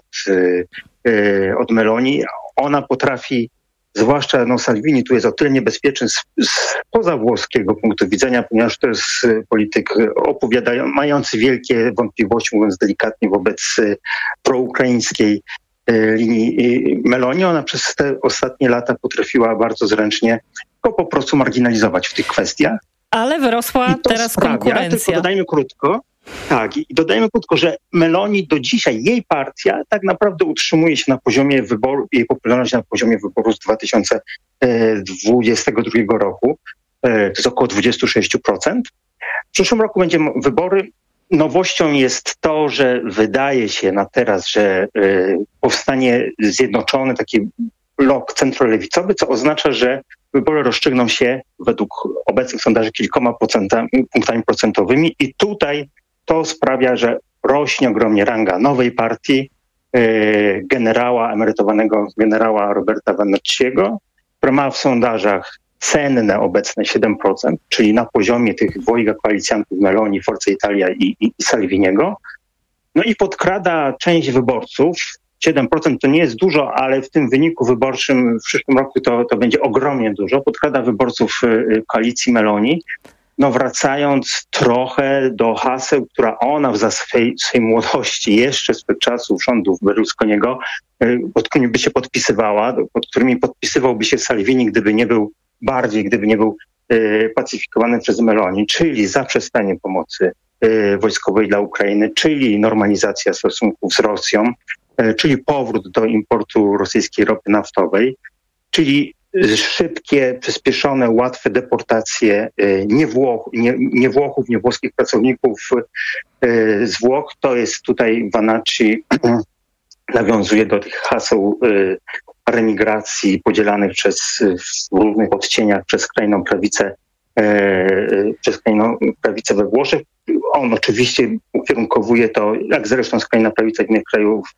od Meloni. Ona potrafi, zwłaszcza Salvini tu jest o tyle niebezpieczny spoza włoskiego punktu widzenia, ponieważ to jest polityk mający wielkie wątpliwości, mówiąc delikatnie, wobec proukraińskiej linii Meloni. Ona przez te ostatnie lata potrafiła bardzo zręcznie go po prostu marginalizować w tych kwestiach. Ale wyrosła teraz konkurencja. Tylko dodajmy krótko, że Meloni do dzisiaj, jej partia tak naprawdę utrzymuje się na poziomie wyboru, jej popularność na poziomie wyboru z 2022 roku. To jest około 26%. W przyszłym roku będziemy wybory. Nowością jest to, że wydaje się na teraz, że powstanie zjednoczony taki blok centrolewicowy, co oznacza, że wybory rozstrzygną się według obecnych sondaży kilkoma punktami procentowymi i tutaj to sprawia, że rośnie ogromnie ranga nowej partii, emerytowanego generała Roberta Vannucciego, która ma w sondażach cenne obecne 7%, czyli na poziomie tych dwojga koalicjantów Meloni, Forza Italia i Salviniego. I podkrada część wyborców. 7% to nie jest dużo, ale w tym wyniku wyborczym w przyszłym roku to będzie ogromnie dużo. Podkrada wyborców koalicji Meloni, wracając trochę do haseł, która ona w swojej młodości, jeszcze sprzed czasów rządów Berlusconiego, pod którymi by się podpisywała, pod którymi podpisywałby się Salvini, gdyby nie był pacyfikowany przez Meloni, czyli zaprzestanie pomocy wojskowej dla Ukrainy, czyli normalizacja stosunków z Rosją, czyli powrót do importu rosyjskiej ropy naftowej, czyli szybkie, przyspieszone, łatwe deportacje nie Włochów, nie włoskich pracowników z Włoch. To jest tutaj Vannucci nawiązuje do tych haseł remigracji podzielanych w różnych odcieniach przez skrajną prawicę we Włoszech. On oczywiście ukierunkowuje to, jak zresztą skrajna prawica innych krajów,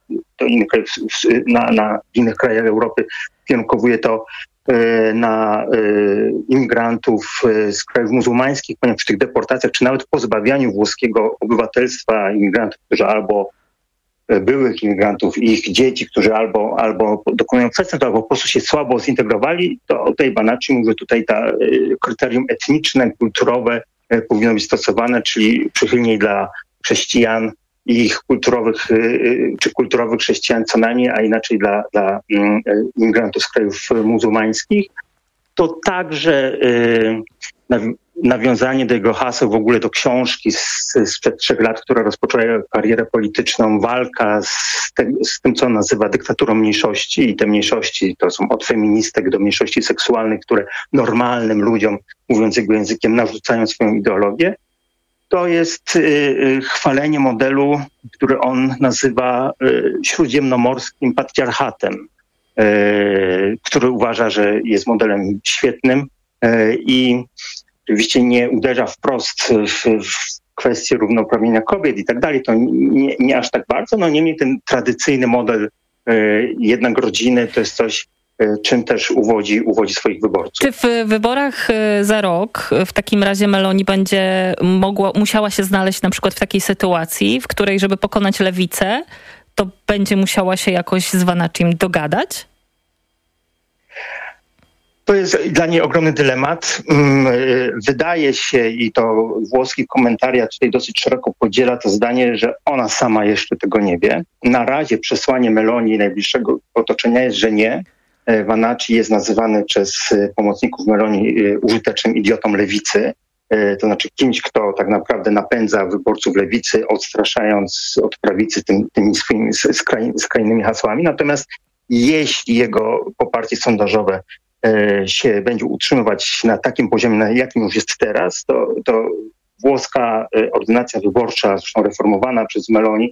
na innych krajach Europy, ukierunkowuje to na imigrantów z krajów muzułmańskich, ponieważ przy tych deportacjach, czy nawet pozbawianiu włoskiego obywatelstwa imigrantów, którzy albo byłych imigrantów i ich dzieci, którzy albo dokonują przestępstw, albo po prostu się słabo zintegrowali, to o tej Vannucci mówi, że tutaj kryterium etniczne, kulturowe powinno być stosowane, czyli przychylniej dla chrześcijan i ich kulturowych chrześcijan co najmniej, a inaczej dla imigrantów z krajów muzułmańskich. To także nawiązanie do jego haseł w ogóle do książki sprzed 3 lat, która rozpoczęła karierę polityczną, walka z tym, co on nazywa dyktaturą mniejszości i te mniejszości to są od feministek do mniejszości seksualnych, które normalnym ludziom, mówiąc jego językiem, narzucają swoją ideologię. To jest chwalenie modelu, który on nazywa śródziemnomorskim patriarchatem, który uważa, że jest modelem świetnym i oczywiście nie uderza wprost w kwestię równouprawnienia kobiet i tak dalej, to nie aż tak bardzo, no niemniej ten tradycyjny model jednak rodziny to jest coś, czym też uwodzi swoich wyborców. Czy w wyborach za rok w takim razie Meloni będzie musiała się znaleźć na przykład w takiej sytuacji, w której, żeby pokonać lewicę, to będzie musiała się jakoś z Vannaccim dogadać? To jest dla niej ogromny dylemat. Wydaje się, i to włoski komentariat tutaj dosyć szeroko podziela to zdanie, że ona sama jeszcze tego nie wie. Na razie przesłanie Meloni najbliższego otoczenia jest, że nie. Vannacci jest nazywany przez pomocników Meloni użytecznym idiotą lewicy. To znaczy kimś, kto tak naprawdę napędza wyborców lewicy, odstraszając od prawicy tymi swoimi skrajnymi hasłami. Natomiast jeśli jego poparcie sondażowe się będzie utrzymywać na takim poziomie, na jakim już jest teraz, to włoska ordynacja wyborcza, zresztą reformowana przez Meloni,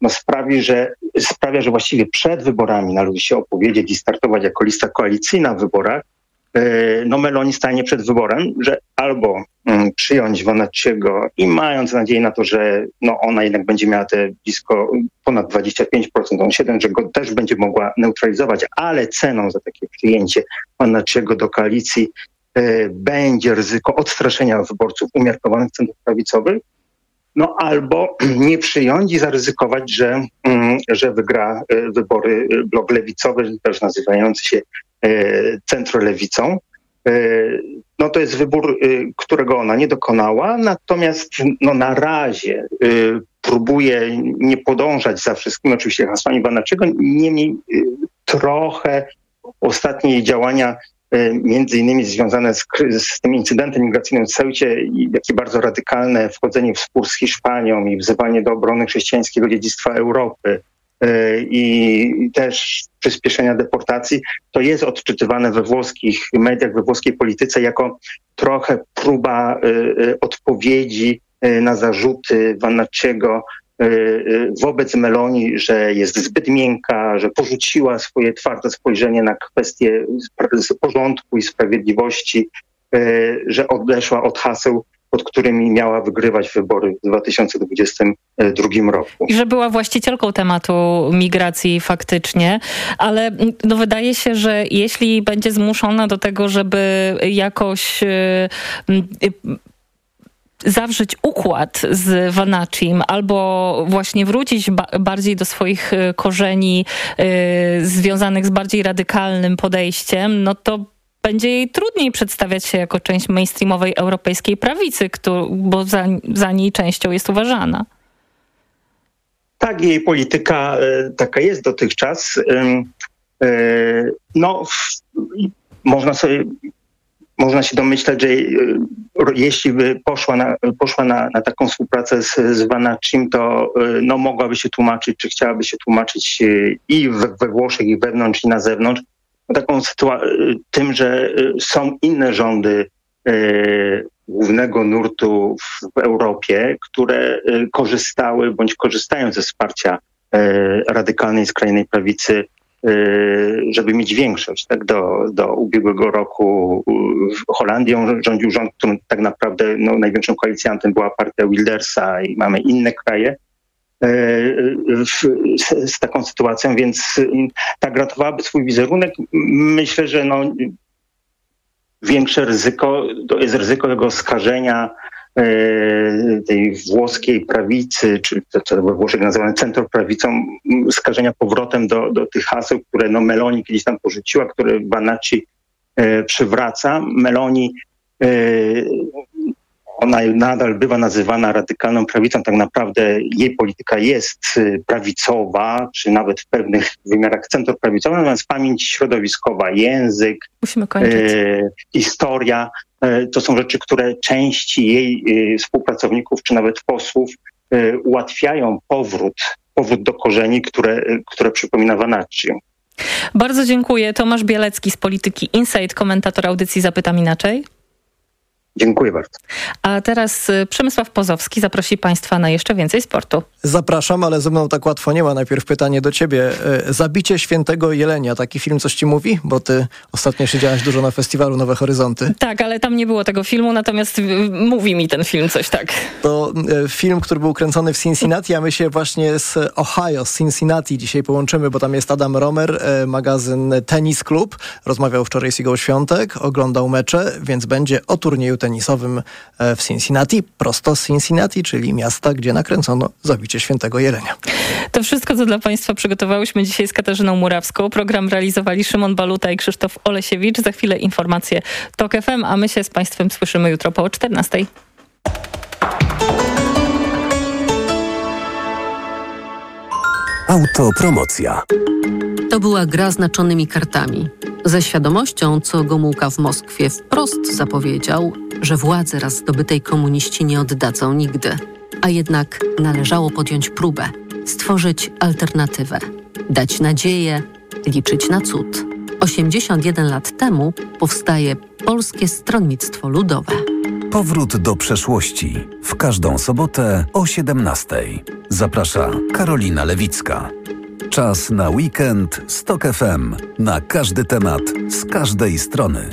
sprawia, że właściwie przed wyborami należy się opowiedzieć i startować jako lista koalicyjna w wyborach. Meloni stanie przed wyborem, że albo przyjąć Vannacciego i mając nadzieję na to, że ona jednak będzie miała te blisko ponad 25%, on 7%, że go też będzie mogła neutralizować, ale ceną za takie przyjęcie Vannacciego do koalicji będzie ryzyko odstraszenia wyborców umiarkowanych centrów prawicowych, albo nie przyjąć i zaryzykować, że wygra wybory blok lewicowy, też nazywający się centrolewicą. To jest wybór, którego ona nie dokonała, natomiast na razie próbuje nie podążać za wszystkimi oczywiście hasłami Vannacciego, niemniej trochę ostatnie jej działania, między innymi związane z tym incydentem migracyjnym w Ceucie, jakie bardzo radykalne wchodzenie w spór z Hiszpanią i wzywanie do obrony chrześcijańskiego dziedzictwa Europy i też przyspieszenia deportacji, to jest odczytywane we włoskich mediach, we włoskiej polityce jako trochę próba odpowiedzi na zarzuty Vannacciego wobec Meloni, że jest zbyt miękka, że porzuciła swoje twarde spojrzenie na kwestie porządku i sprawiedliwości, że odeszła od haseł, pod którymi miała wygrywać wybory w 2022 roku. I że była właścicielką tematu migracji faktycznie, ale wydaje się, że jeśli będzie zmuszona do tego, żeby jakoś zawrzeć układ z Vannaccim albo właśnie wrócić bardziej do swoich korzeni związanych z bardziej radykalnym podejściem, to będzie jej trudniej przedstawiać się jako część mainstreamowej europejskiej prawicy, bo za niej częścią jest uważana. Tak, jej polityka taka jest dotychczas. Można się domyślać, że jeśli by poszła na taką współpracę z Vannaccim, to mogłaby się tłumaczyć, czy chciałaby się tłumaczyć i we Włoszech, i wewnątrz, i na zewnątrz, tym, że są inne rządy głównego nurtu w Europie, które korzystały bądź korzystają ze wsparcia radykalnej, skrajnej prawicy, żeby mieć większość. Tak do ubiegłego roku Holandią rządził rząd, którym tak naprawdę największym koalicjantem była partia Wildersa i mamy inne kraje z taką sytuacją, więc tak ratowałaby swój wizerunek. Myślę, że większe ryzyko to jest ryzyko tego skażenia tej włoskiej prawicy, czy co we Włoszech nazywane centroprawicą, skażenia powrotem do tych haseł, które Meloni kiedyś tam porzuciła, które Vannacci przywraca. Meloni Ona nadal bywa nazywana radykalną prawicą. Tak naprawdę jej polityka jest prawicowa, czy nawet w pewnych wymiarach centroprawicowa, natomiast pamięć środowiskowa, język, historia, to są rzeczy, które części jej współpracowników, czy nawet posłów ułatwiają powrót do korzeni, które przypomina Vanacci. Bardzo dziękuję. Tomasz Bielecki z Polityki Insight, komentator audycji Zapytam Inaczej. Dziękuję bardzo. A teraz Przemysław Pozowski zaprosi Państwa na jeszcze więcej sportu. Zapraszam, ale ze mną tak łatwo nie ma. Najpierw pytanie do ciebie. Zabicie Świętego Jelenia. Taki film coś ci mówi? Bo ty ostatnio siedziałaś dużo na festiwalu Nowe Horyzonty. Tak, ale tam nie było tego filmu, natomiast mówi mi ten film coś tak. To film, który był kręcony w Cincinnati, a my się właśnie z Ohio, z Cincinnati dzisiaj połączymy, bo tam jest Adam Romer, magazyn Tennis Club. Rozmawiał wczoraj z Igą Świątek, oglądał mecze, więc będzie o turnieju tenisowym w Cincinnati, prosto z Cincinnati, czyli miasta, gdzie nakręcono Zabicie Świętego Jelenia. To wszystko, co dla Państwa przygotowałyśmy dzisiaj z Katarzyną Murawską. Program realizowali Szymon Baluta i Krzysztof Olesiewicz. Za chwilę informacje TOK FM, a my się z Państwem słyszymy jutro po 14:00. Autopromocja. To była gra znaczonymi kartami. Ze świadomością, co Gomułka w Moskwie wprost zapowiedział, że władzy raz zdobytej komuniści nie oddadzą nigdy. A jednak należało podjąć próbę, stworzyć alternatywę, dać nadzieję, liczyć na cud. 81 lat temu powstaje Polskie Stronnictwo Ludowe. Powrót do przeszłości. W każdą sobotę o 17:00. Zaprasza Karolina Lewicka. Czas na weekend z TOK FM. Na każdy temat, z każdej strony.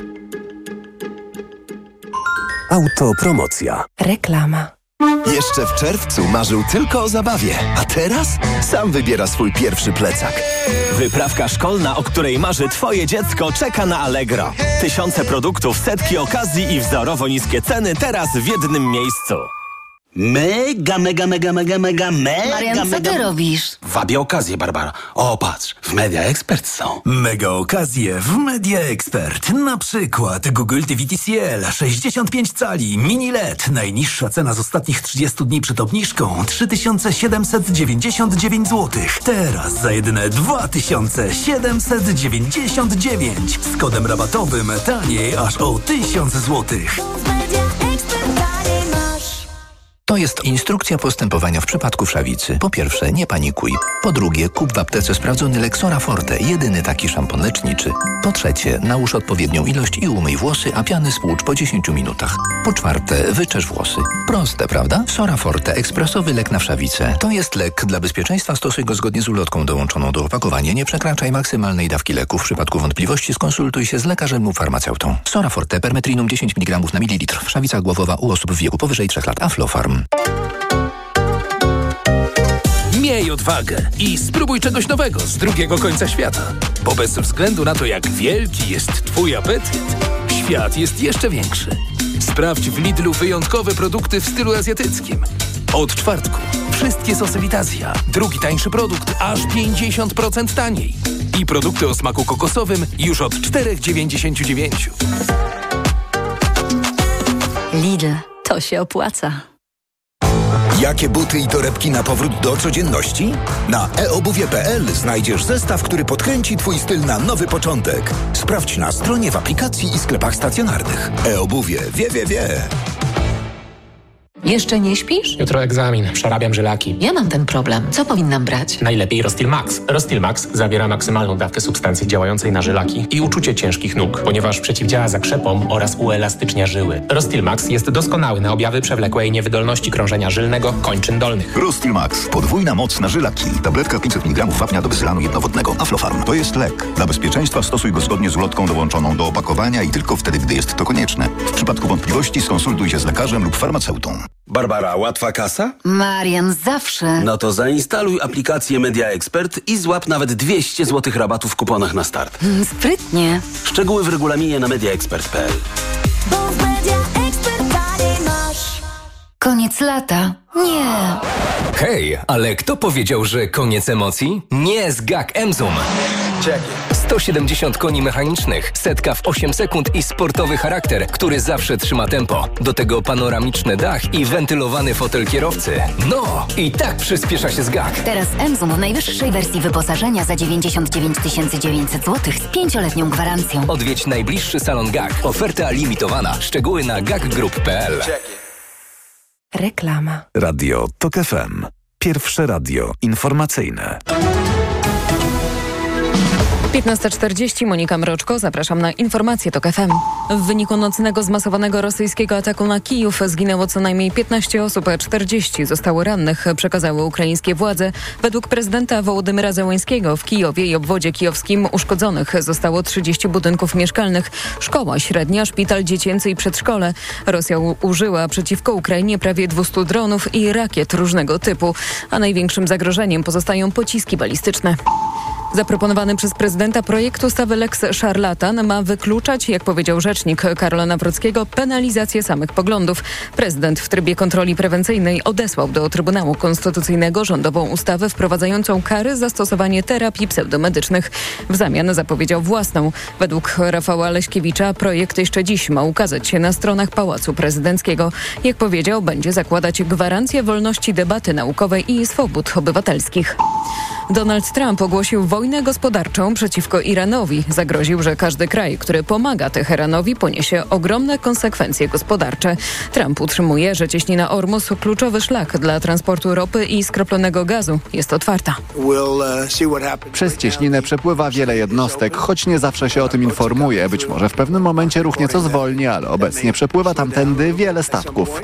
Autopromocja. Reklama. Jeszcze w czerwcu marzył tylko o zabawie, a teraz sam wybiera swój pierwszy plecak. Wyprawka szkolna, o której marzy twoje dziecko, czeka na Allegro. Tysiące produktów, setki okazji i wzorowo niskie ceny teraz w jednym miejscu. Mega. Marian, co ty robisz? Wabię okazję, Barbara. O, patrz, w Media Expert są. Mega okazje w Media Expert. Na przykład Google TV TCL 65 cali, mini LED. Najniższa cena z ostatnich 30 dni przed obniżką 3799 zł. Teraz za jedyne 2799. Z kodem rabatowym taniej aż o 1000 zł. To jest instrukcja postępowania w przypadku wszawicy. Po pierwsze, nie panikuj. Po drugie, kup w aptece sprawdzony Lexora Forte, jedyny taki szampon leczniczy. Po trzecie, nałóż odpowiednią ilość i umyj włosy, a piany spłucz po 10 minutach. Po czwarte, wyczesz włosy. Proste, prawda? Sora Forte, ekspresowy lek na wszawicę. To jest lek. Dla bezpieczeństwa stosuj go zgodnie z ulotką dołączoną do opakowania. Nie przekraczaj maksymalnej dawki leku. W przypadku wątpliwości skonsultuj się z lekarzem lub farmaceutą. Sora Forte, permetrinum 10 mg na mililitr. Wszawica głowowa u osób w wieku powyżej 3 lat. Aflofarm. Miej odwagę i spróbuj czegoś nowego z drugiego końca świata. Bo bez względu na to, jak wielki jest twój apetyt, świat jest jeszcze większy. Sprawdź w Lidlu wyjątkowe produkty w stylu azjatyckim. Od czwartku wszystkie sosy Vitazia. Drugi tańszy produkt aż 50% taniej. I produkty o smaku kokosowym już od 4,99. Lidl, to się opłaca. Jakie buty i torebki na powrót do codzienności? Na eobuwie.pl znajdziesz zestaw, który podkręci twój styl na nowy początek. Sprawdź na stronie, w aplikacji i sklepach stacjonarnych. eobuwie. Wie. Jeszcze nie śpisz? Jutro egzamin. Przerabiam żylaki. Ja mam ten problem. Co powinnam brać? Najlepiej Rostil Max. Rostil Max zawiera maksymalną dawkę substancji działającej na żylaki i uczucie ciężkich nóg, ponieważ przeciwdziała zakrzepom oraz uelastycznia żyły. Rostil Max jest doskonały na objawy przewlekłej niewydolności krążenia żylnego kończyn dolnych. Rostil Max. Podwójna moc na żylaki. Tabletka 500 mg wapnia do wyzylanu jednowodnego. Aflofarm. To jest lek. Dla bezpieczeństwa stosuj go zgodnie z ulotką dołączoną do opakowania i tylko wtedy, gdy jest to konieczne. W przypadku wątpliwości skonsultuj się z lekarzem lub farmaceutą. Barbara, łatwa kasa? Marian, zawsze. No to zainstaluj aplikację Media Expert i złap nawet 200 zł rabatu w kuponach na start. Sprytnie. Szczegóły w regulaminie na mediaexpert.pl. Koniec lata. Nie. Hej, ale kto powiedział, że koniec emocji? Nie z Gag Emzum. 170 koni mechanicznych, setka w 8 sekund i sportowy charakter, który zawsze trzyma tempo. Do tego panoramiczny dach i wentylowany fotel kierowcy. No, i tak przyspiesza się z GAK. Teraz Enzum w najwyższej wersji wyposażenia za 99 900 zł z 5-letnią gwarancją. Odwiedź najbliższy salon GAK. Oferta limitowana. Szczegóły na gakgroup.pl. Reklama. Radio TOK FM. Pierwsze radio informacyjne. 15:40, Monika Mroczko, zapraszam na informacje TOK FM. W wyniku nocnego zmasowanego rosyjskiego ataku na Kijów zginęło co najmniej 15 osób, a 40 zostało rannych, przekazały ukraińskie władze. Według prezydenta Wołodymyra Zełańskiego w Kijowie i obwodzie kijowskim uszkodzonych zostało 30 budynków mieszkalnych, szkoła średnia, szpital dziecięcy i przedszkole. Rosja użyła przeciwko Ukrainie prawie 200 dronów i rakiet różnego typu, a największym zagrożeniem pozostają pociski balistyczne. Zaproponowany przez prezydenta projekt ustawy Lex Szarlatan ma wykluczać, jak powiedział rzecznik Karola Nawrockiego, penalizację samych poglądów. Prezydent w trybie kontroli prewencyjnej odesłał do Trybunału Konstytucyjnego rządową ustawę wprowadzającą kary za stosowanie terapii pseudomedycznych. W zamian zapowiedział własną. Według Rafała Leśkiewicza projekt jeszcze dziś ma ukazać się na stronach Pałacu Prezydenckiego. Jak powiedział, będzie zakładać gwarancję wolności debaty naukowej i swobód obywatelskich. Donald Trump ogłosił wojnę gospodarczą przeciwko Iranowi. Zagroził, że każdy kraj, który pomaga Teheranowi, poniesie ogromne konsekwencje gospodarcze. Trump utrzymuje, że cieśnina Ormus, kluczowy szlak dla transportu ropy i skroplonego gazu, jest otwarta. Przez cieśninę przepływa wiele jednostek, choć nie zawsze się o tym informuje. Być może w pewnym momencie ruch nieco zwolni, ale obecnie przepływa tamtędy wiele statków.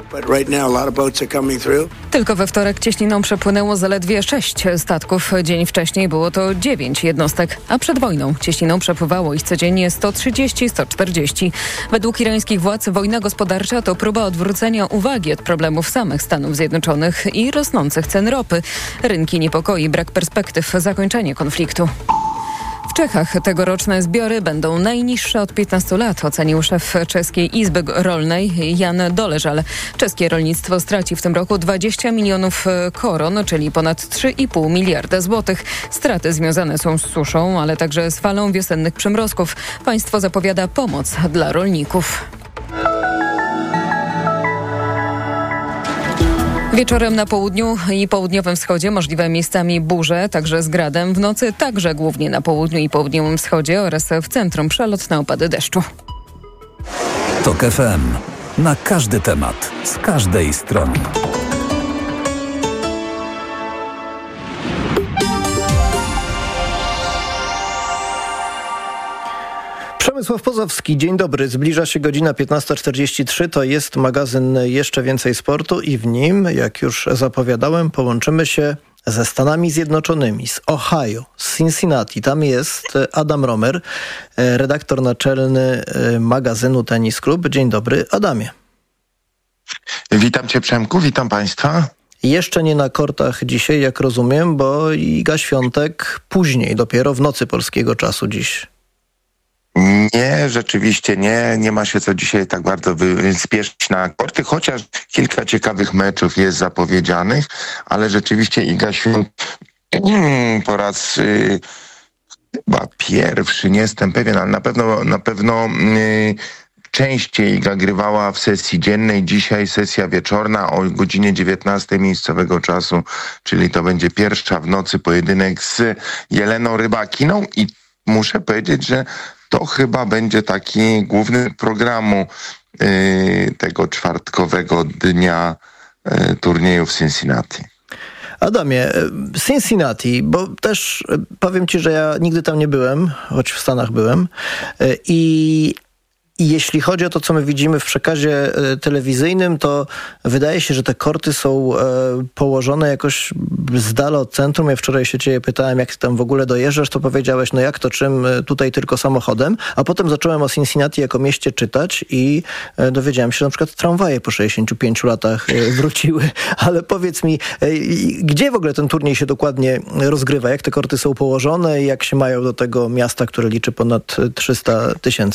Tylko we wtorek cieśniną przepłynęło zaledwie 6 statków. Dzień wcześniej było to 9 jednostek, a przed wojną cieśniną przepływało ich codziennie 130-140. Według irańskich władz wojna gospodarcza to próba odwrócenia uwagi od problemów samych Stanów Zjednoczonych i rosnących cen ropy. Rynki niepokoi brak perspektyw zakończenia konfliktu. W Czechach tegoroczne zbiory będą najniższe od 15 lat, ocenił szef Czeskiej Izby Rolnej Jan Doleżal. Czeskie rolnictwo straci w tym roku 20 milionów koron, czyli ponad 3,5 miliarda złotych. Straty związane są z suszą, ale także z falą wiosennych przymrozków. Państwo zapowiada pomoc dla rolników. Wieczorem na południu i południowym wschodzie możliwe miejscami burze, także z gradem. W nocy także głównie na południu i południowym wschodzie oraz w centrum przelotne opady deszczu. TOK FM. Na każdy temat, z każdej strony. Przemysław Pozowski, dzień dobry. Zbliża się godzina 15:43. To jest magazyn Jeszcze Więcej Sportu i w nim, jak już zapowiadałem, połączymy się ze Stanami Zjednoczonymi, z Ohio, z Cincinnati. Tam jest Adam Romer, redaktor naczelny magazynu Tennis Club. Dzień dobry, Adamie. Witam Cię, Przemku, witam Państwa. Jeszcze nie na kortach dzisiaj, jak rozumiem, bo Iga Świątek później, dopiero w nocy polskiego czasu dziś. Nie, rzeczywiście nie ma się co dzisiaj tak bardzo spieszyć na korty, chociaż kilka ciekawych meczów jest zapowiedzianych, ale rzeczywiście Iga Świątek po raz chyba pierwszy, nie jestem pewien, ale na pewno częściej Iga grywała w sesji dziennej. Dzisiaj sesja wieczorna o godzinie 19 miejscowego czasu, czyli to będzie pierwsza w nocy pojedynek z Jeleną Rybakiną i muszę powiedzieć, że to chyba będzie taki główny programu tego czwartkowego dnia turnieju w Cincinnati. Adamie, Cincinnati, bo też powiem Ci, że ja nigdy tam nie byłem, choć w Stanach byłem i jeśli chodzi o to, co my widzimy w przekazie telewizyjnym, to wydaje się, że te korty są położone jakoś z dala od centrum. Ja wczoraj się Ciebie pytałem, jak tam w ogóle dojeżdżasz, to powiedziałeś, no jak to, czym, tutaj tylko samochodem. A potem zacząłem o Cincinnati jako mieście czytać i dowiedziałem się, że na przykład tramwaje po 65 latach wróciły. Ale powiedz mi, gdzie w ogóle ten turniej się dokładnie rozgrywa? Jak te korty są położone i jak się mają do tego miasta, które liczy ponad 300 000?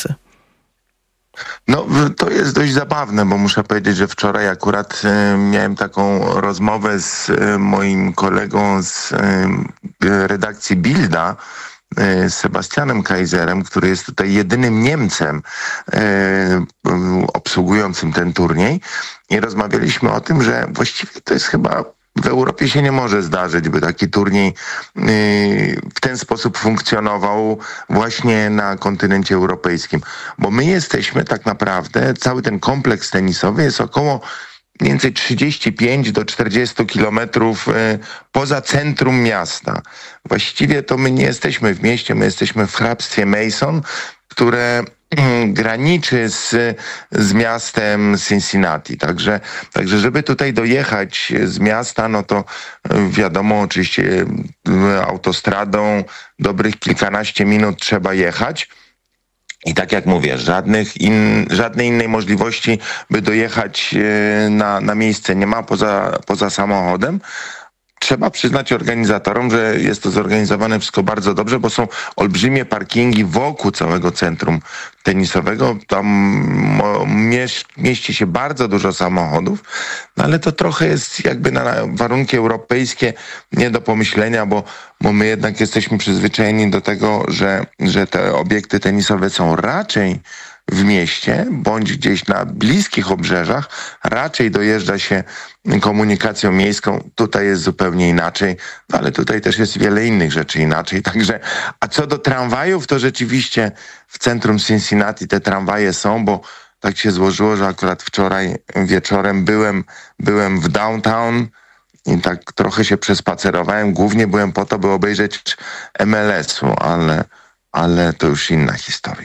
No, to jest dość zabawne, bo muszę powiedzieć, że wczoraj akurat miałem taką rozmowę z moim kolegą z redakcji Bilda z Sebastianem Kaiserem, który jest tutaj jedynym Niemcem obsługującym ten turniej, i rozmawialiśmy o tym, że właściwie to jest chyba w Europie się nie może zdarzyć, by taki turniej w ten sposób funkcjonował właśnie na kontynencie europejskim. Bo my jesteśmy tak naprawdę, cały ten kompleks tenisowy jest około mniej więcej 35 do 40 kilometrów poza centrum miasta. Właściwie to my nie jesteśmy w mieście, my jesteśmy w hrabstwie Mason, które graniczy z miastem Cincinnati. Także żeby tutaj dojechać z miasta, no to wiadomo, oczywiście autostradą dobrych kilkanaście minut trzeba jechać. I tak jak mówię, żadnej innej możliwości, by dojechać na miejsce nie ma poza samochodem. Trzeba przyznać organizatorom, że jest to zorganizowane wszystko bardzo dobrze, bo są olbrzymie parkingi wokół całego centrum tenisowego. Tam mieści się bardzo dużo samochodów, no ale to trochę jest jakby na warunki europejskie nie do pomyślenia, bo my jednak jesteśmy przyzwyczajeni do tego, że te obiekty tenisowe są raczej w mieście, bądź gdzieś na bliskich obrzeżach, raczej dojeżdża się komunikacją miejską. Tutaj jest zupełnie inaczej, no ale tutaj też jest wiele innych rzeczy inaczej. Także, a co do tramwajów, to rzeczywiście w centrum Cincinnati te tramwaje są, bo tak się złożyło, że akurat wczoraj wieczorem byłem w downtown i tak trochę się przespacerowałem. Głównie byłem po to, by obejrzeć MLS-u, ale to już inna historia.